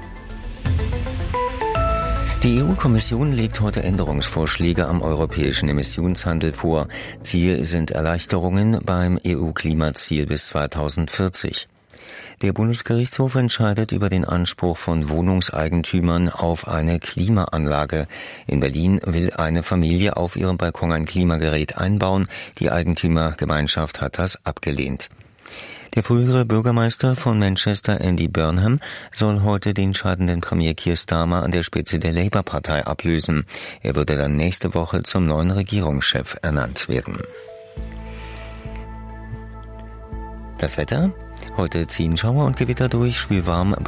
Speaker 13: Die E U-Kommission legt heute Änderungsvorschläge am europäischen Emissionshandel vor. Ziel sind Erleichterungen beim E U-Klimaziel bis zweitausendvierzig. Der Bundesgerichtshof entscheidet über den Anspruch von Wohnungseigentümern auf eine Klimaanlage. In Berlin will eine Familie auf ihrem Balkon ein Klimagerät einbauen. Die Eigentümergemeinschaft hat das abgelehnt. Der frühere Bürgermeister von Manchester, Andy Burnham, soll heute den scheidenden Premier Keir Starmer an der Spitze der Labour-Partei ablösen. Er würde dann nächste Woche zum neuen Regierungschef ernannt werden. Das Wetter? Heute ziehen Schauer und Gewitter durch, schwülwarm